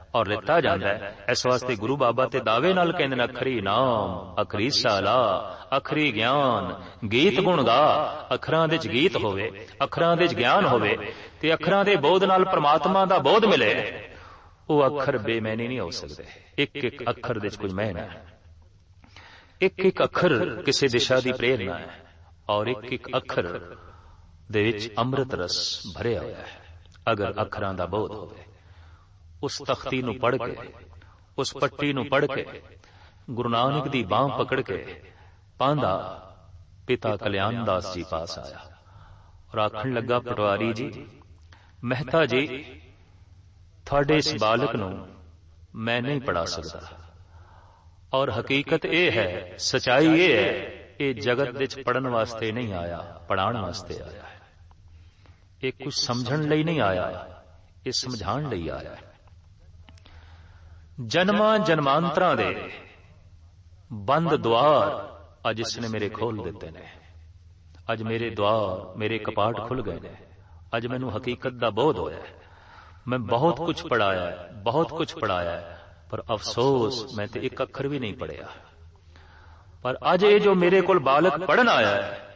ਔਰ ਲਿੱਤਾ ਜਾਂਦਾ ਹੈ। ਇਸ ਵਾਸਤੇ ਗੁਰੂ ਬਾਬਾ ਤੇ ਦਾਅਵੇ ਨਾਲ ਕਹਿੰਦੇ ਨੇ, ਅਖਰੀ ਨਾਮ ਅਖਰੀ ਸਾਲਾ ਅਖਰੀ ਗਿਆਨ, ਗੀਤ ਗੁਣ ਗਾ। ਅੱਖਰਾਂ ਦੇ ਚ ਗੀਤ ਹੋਵੇ, ਅੱਖਰਾਂ ਦੇ ਚ ਗਿਆਨ ਹੋਵੇ ਤੇ ਅੱਖਰਾਂ ਦੇ ਬੋਧ ਨਾਲ ਪ੍ਰਮਾਤਮਾ ਦਾ ਬੋਧ ਮਿਲੇ, ਉਹ ਅੱਖਰ ਬੇਮੈਨੀ ਨਹੀਂ ਹੋ ਸਕਦੇ। ਇੱਕ ਇੱਕ ਅੱਖਰ ਦੇ ਚ ਕੋਈ ਮਹਿਨਾ ਹੈ, ਇੱਕ ਇੱਕ ਅੱਖਰ ਕਿਸੇ ਦਿਸ਼ਾ ਦੀ ਪ੍ਰੇਰਨਾ ਹੈ, ਔਰ ਇੱਕ ਇੱਕ ਅੱਖਰ ਦੇ ਵਿੱਚ ਅੰਮ੍ਰਿਤ ਰਸ ਭਰਿਆ ਹੋਇਆ ਹੈ। ਅਗਰ ਅੱਖਰਾਂ ਦਾ ਬੋਧ ਹੋਵੇ, ਉਸ ਤਖਤੀ ਨੂੰ ਪੜ੍ਹ ਕੇ, ਉਸ ਪੱਟੀ ਨੂੰ ਪੜ੍ਹ ਕੇ, ਗੁਰੂ ਨਾਨਕ ਦੀ ਬਾਂਹ ਪਕੜ ਕੇ ਪਾਂਧਾ ਪਿਤਾ ਕਲਿਆਣ ਦਾਸ ਜੀ ਪਾਸ ਆਇਆ ਔਰ ਆਖਣ ਲੱਗਾ, ਪਟਵਾਰੀ ਜੀ, ਮਹਿਤਾ ਜੀ, ਤੁਹਾਡੇ ਇਸ ਬਾਲਕ ਨੂੰ ਮੈਂ ਨਹੀਂ ਪੜ੍ਹਾ ਸਕਦਾ, ਔਰ ਹਕੀਕਤ ਇਹ ਹੈ, ਸਚਾਈ ਇਹ ਹੈ, ਇਹ ਜਗਤ ਵਿੱਚ ਪੜ੍ਹਨ ਵਾਸਤੇ ਨਹੀਂ ਆਇਆ, ਪੜ੍ਹਾਉਣ ਵਾਸਤੇ ਆਇਆ ਹੈ। ਇਹ ਕੁਝ ਸਮਝਣ ਲਈ ਨਹੀਂ ਆਇਆ, ਇਹ ਸਮਝਾਉਣ ਲਈ ਆਇਆ ਹੈ। ਜਨਮਾਂ ਜਨਮਾਂਤਰਾਂ ਦੇ ਬੰਦ ਦੁਆਰ ਅੱਜ ਇਸ ਨੇ ਮੇਰੇ ਖੋਲ ਦਿੱਤੇ ਨੇ। ਅੱਜ ਮੇਰੇ ਦੁਆਰ, ਮੇਰੇ ਕਪਾਟ ਖੁੱਲ ਗਏ ਨੇ। ਅੱਜ ਮੈਨੂੰ ਹਕੀਕਤ ਦਾ ਬੋਧ ਹੋਇਆ ਹੈ। ਮੈਂ ਬਹੁਤ ਕੁਝ ਪੜ੍ਹਾਇਆ ਹੈ, ਬਹੁਤ ਕੁਝ ਪੜ੍ਹਾਇਆ ਹੈ, ਪਰ ਅਫਸੋਸ ਮੈਂ ਤੇ ਇੱਕ ਅੱਖਰ ਵੀ ਨਹੀਂ ਪੜ੍ਹਿਆ। ਪਰ ਅੱਜ ਇਹ ਜੋ ਮੇਰੇ ਕੋਲ ਬਾਲਕ ਪੜ੍ਹਨ ਆਇਆ ਹੈ,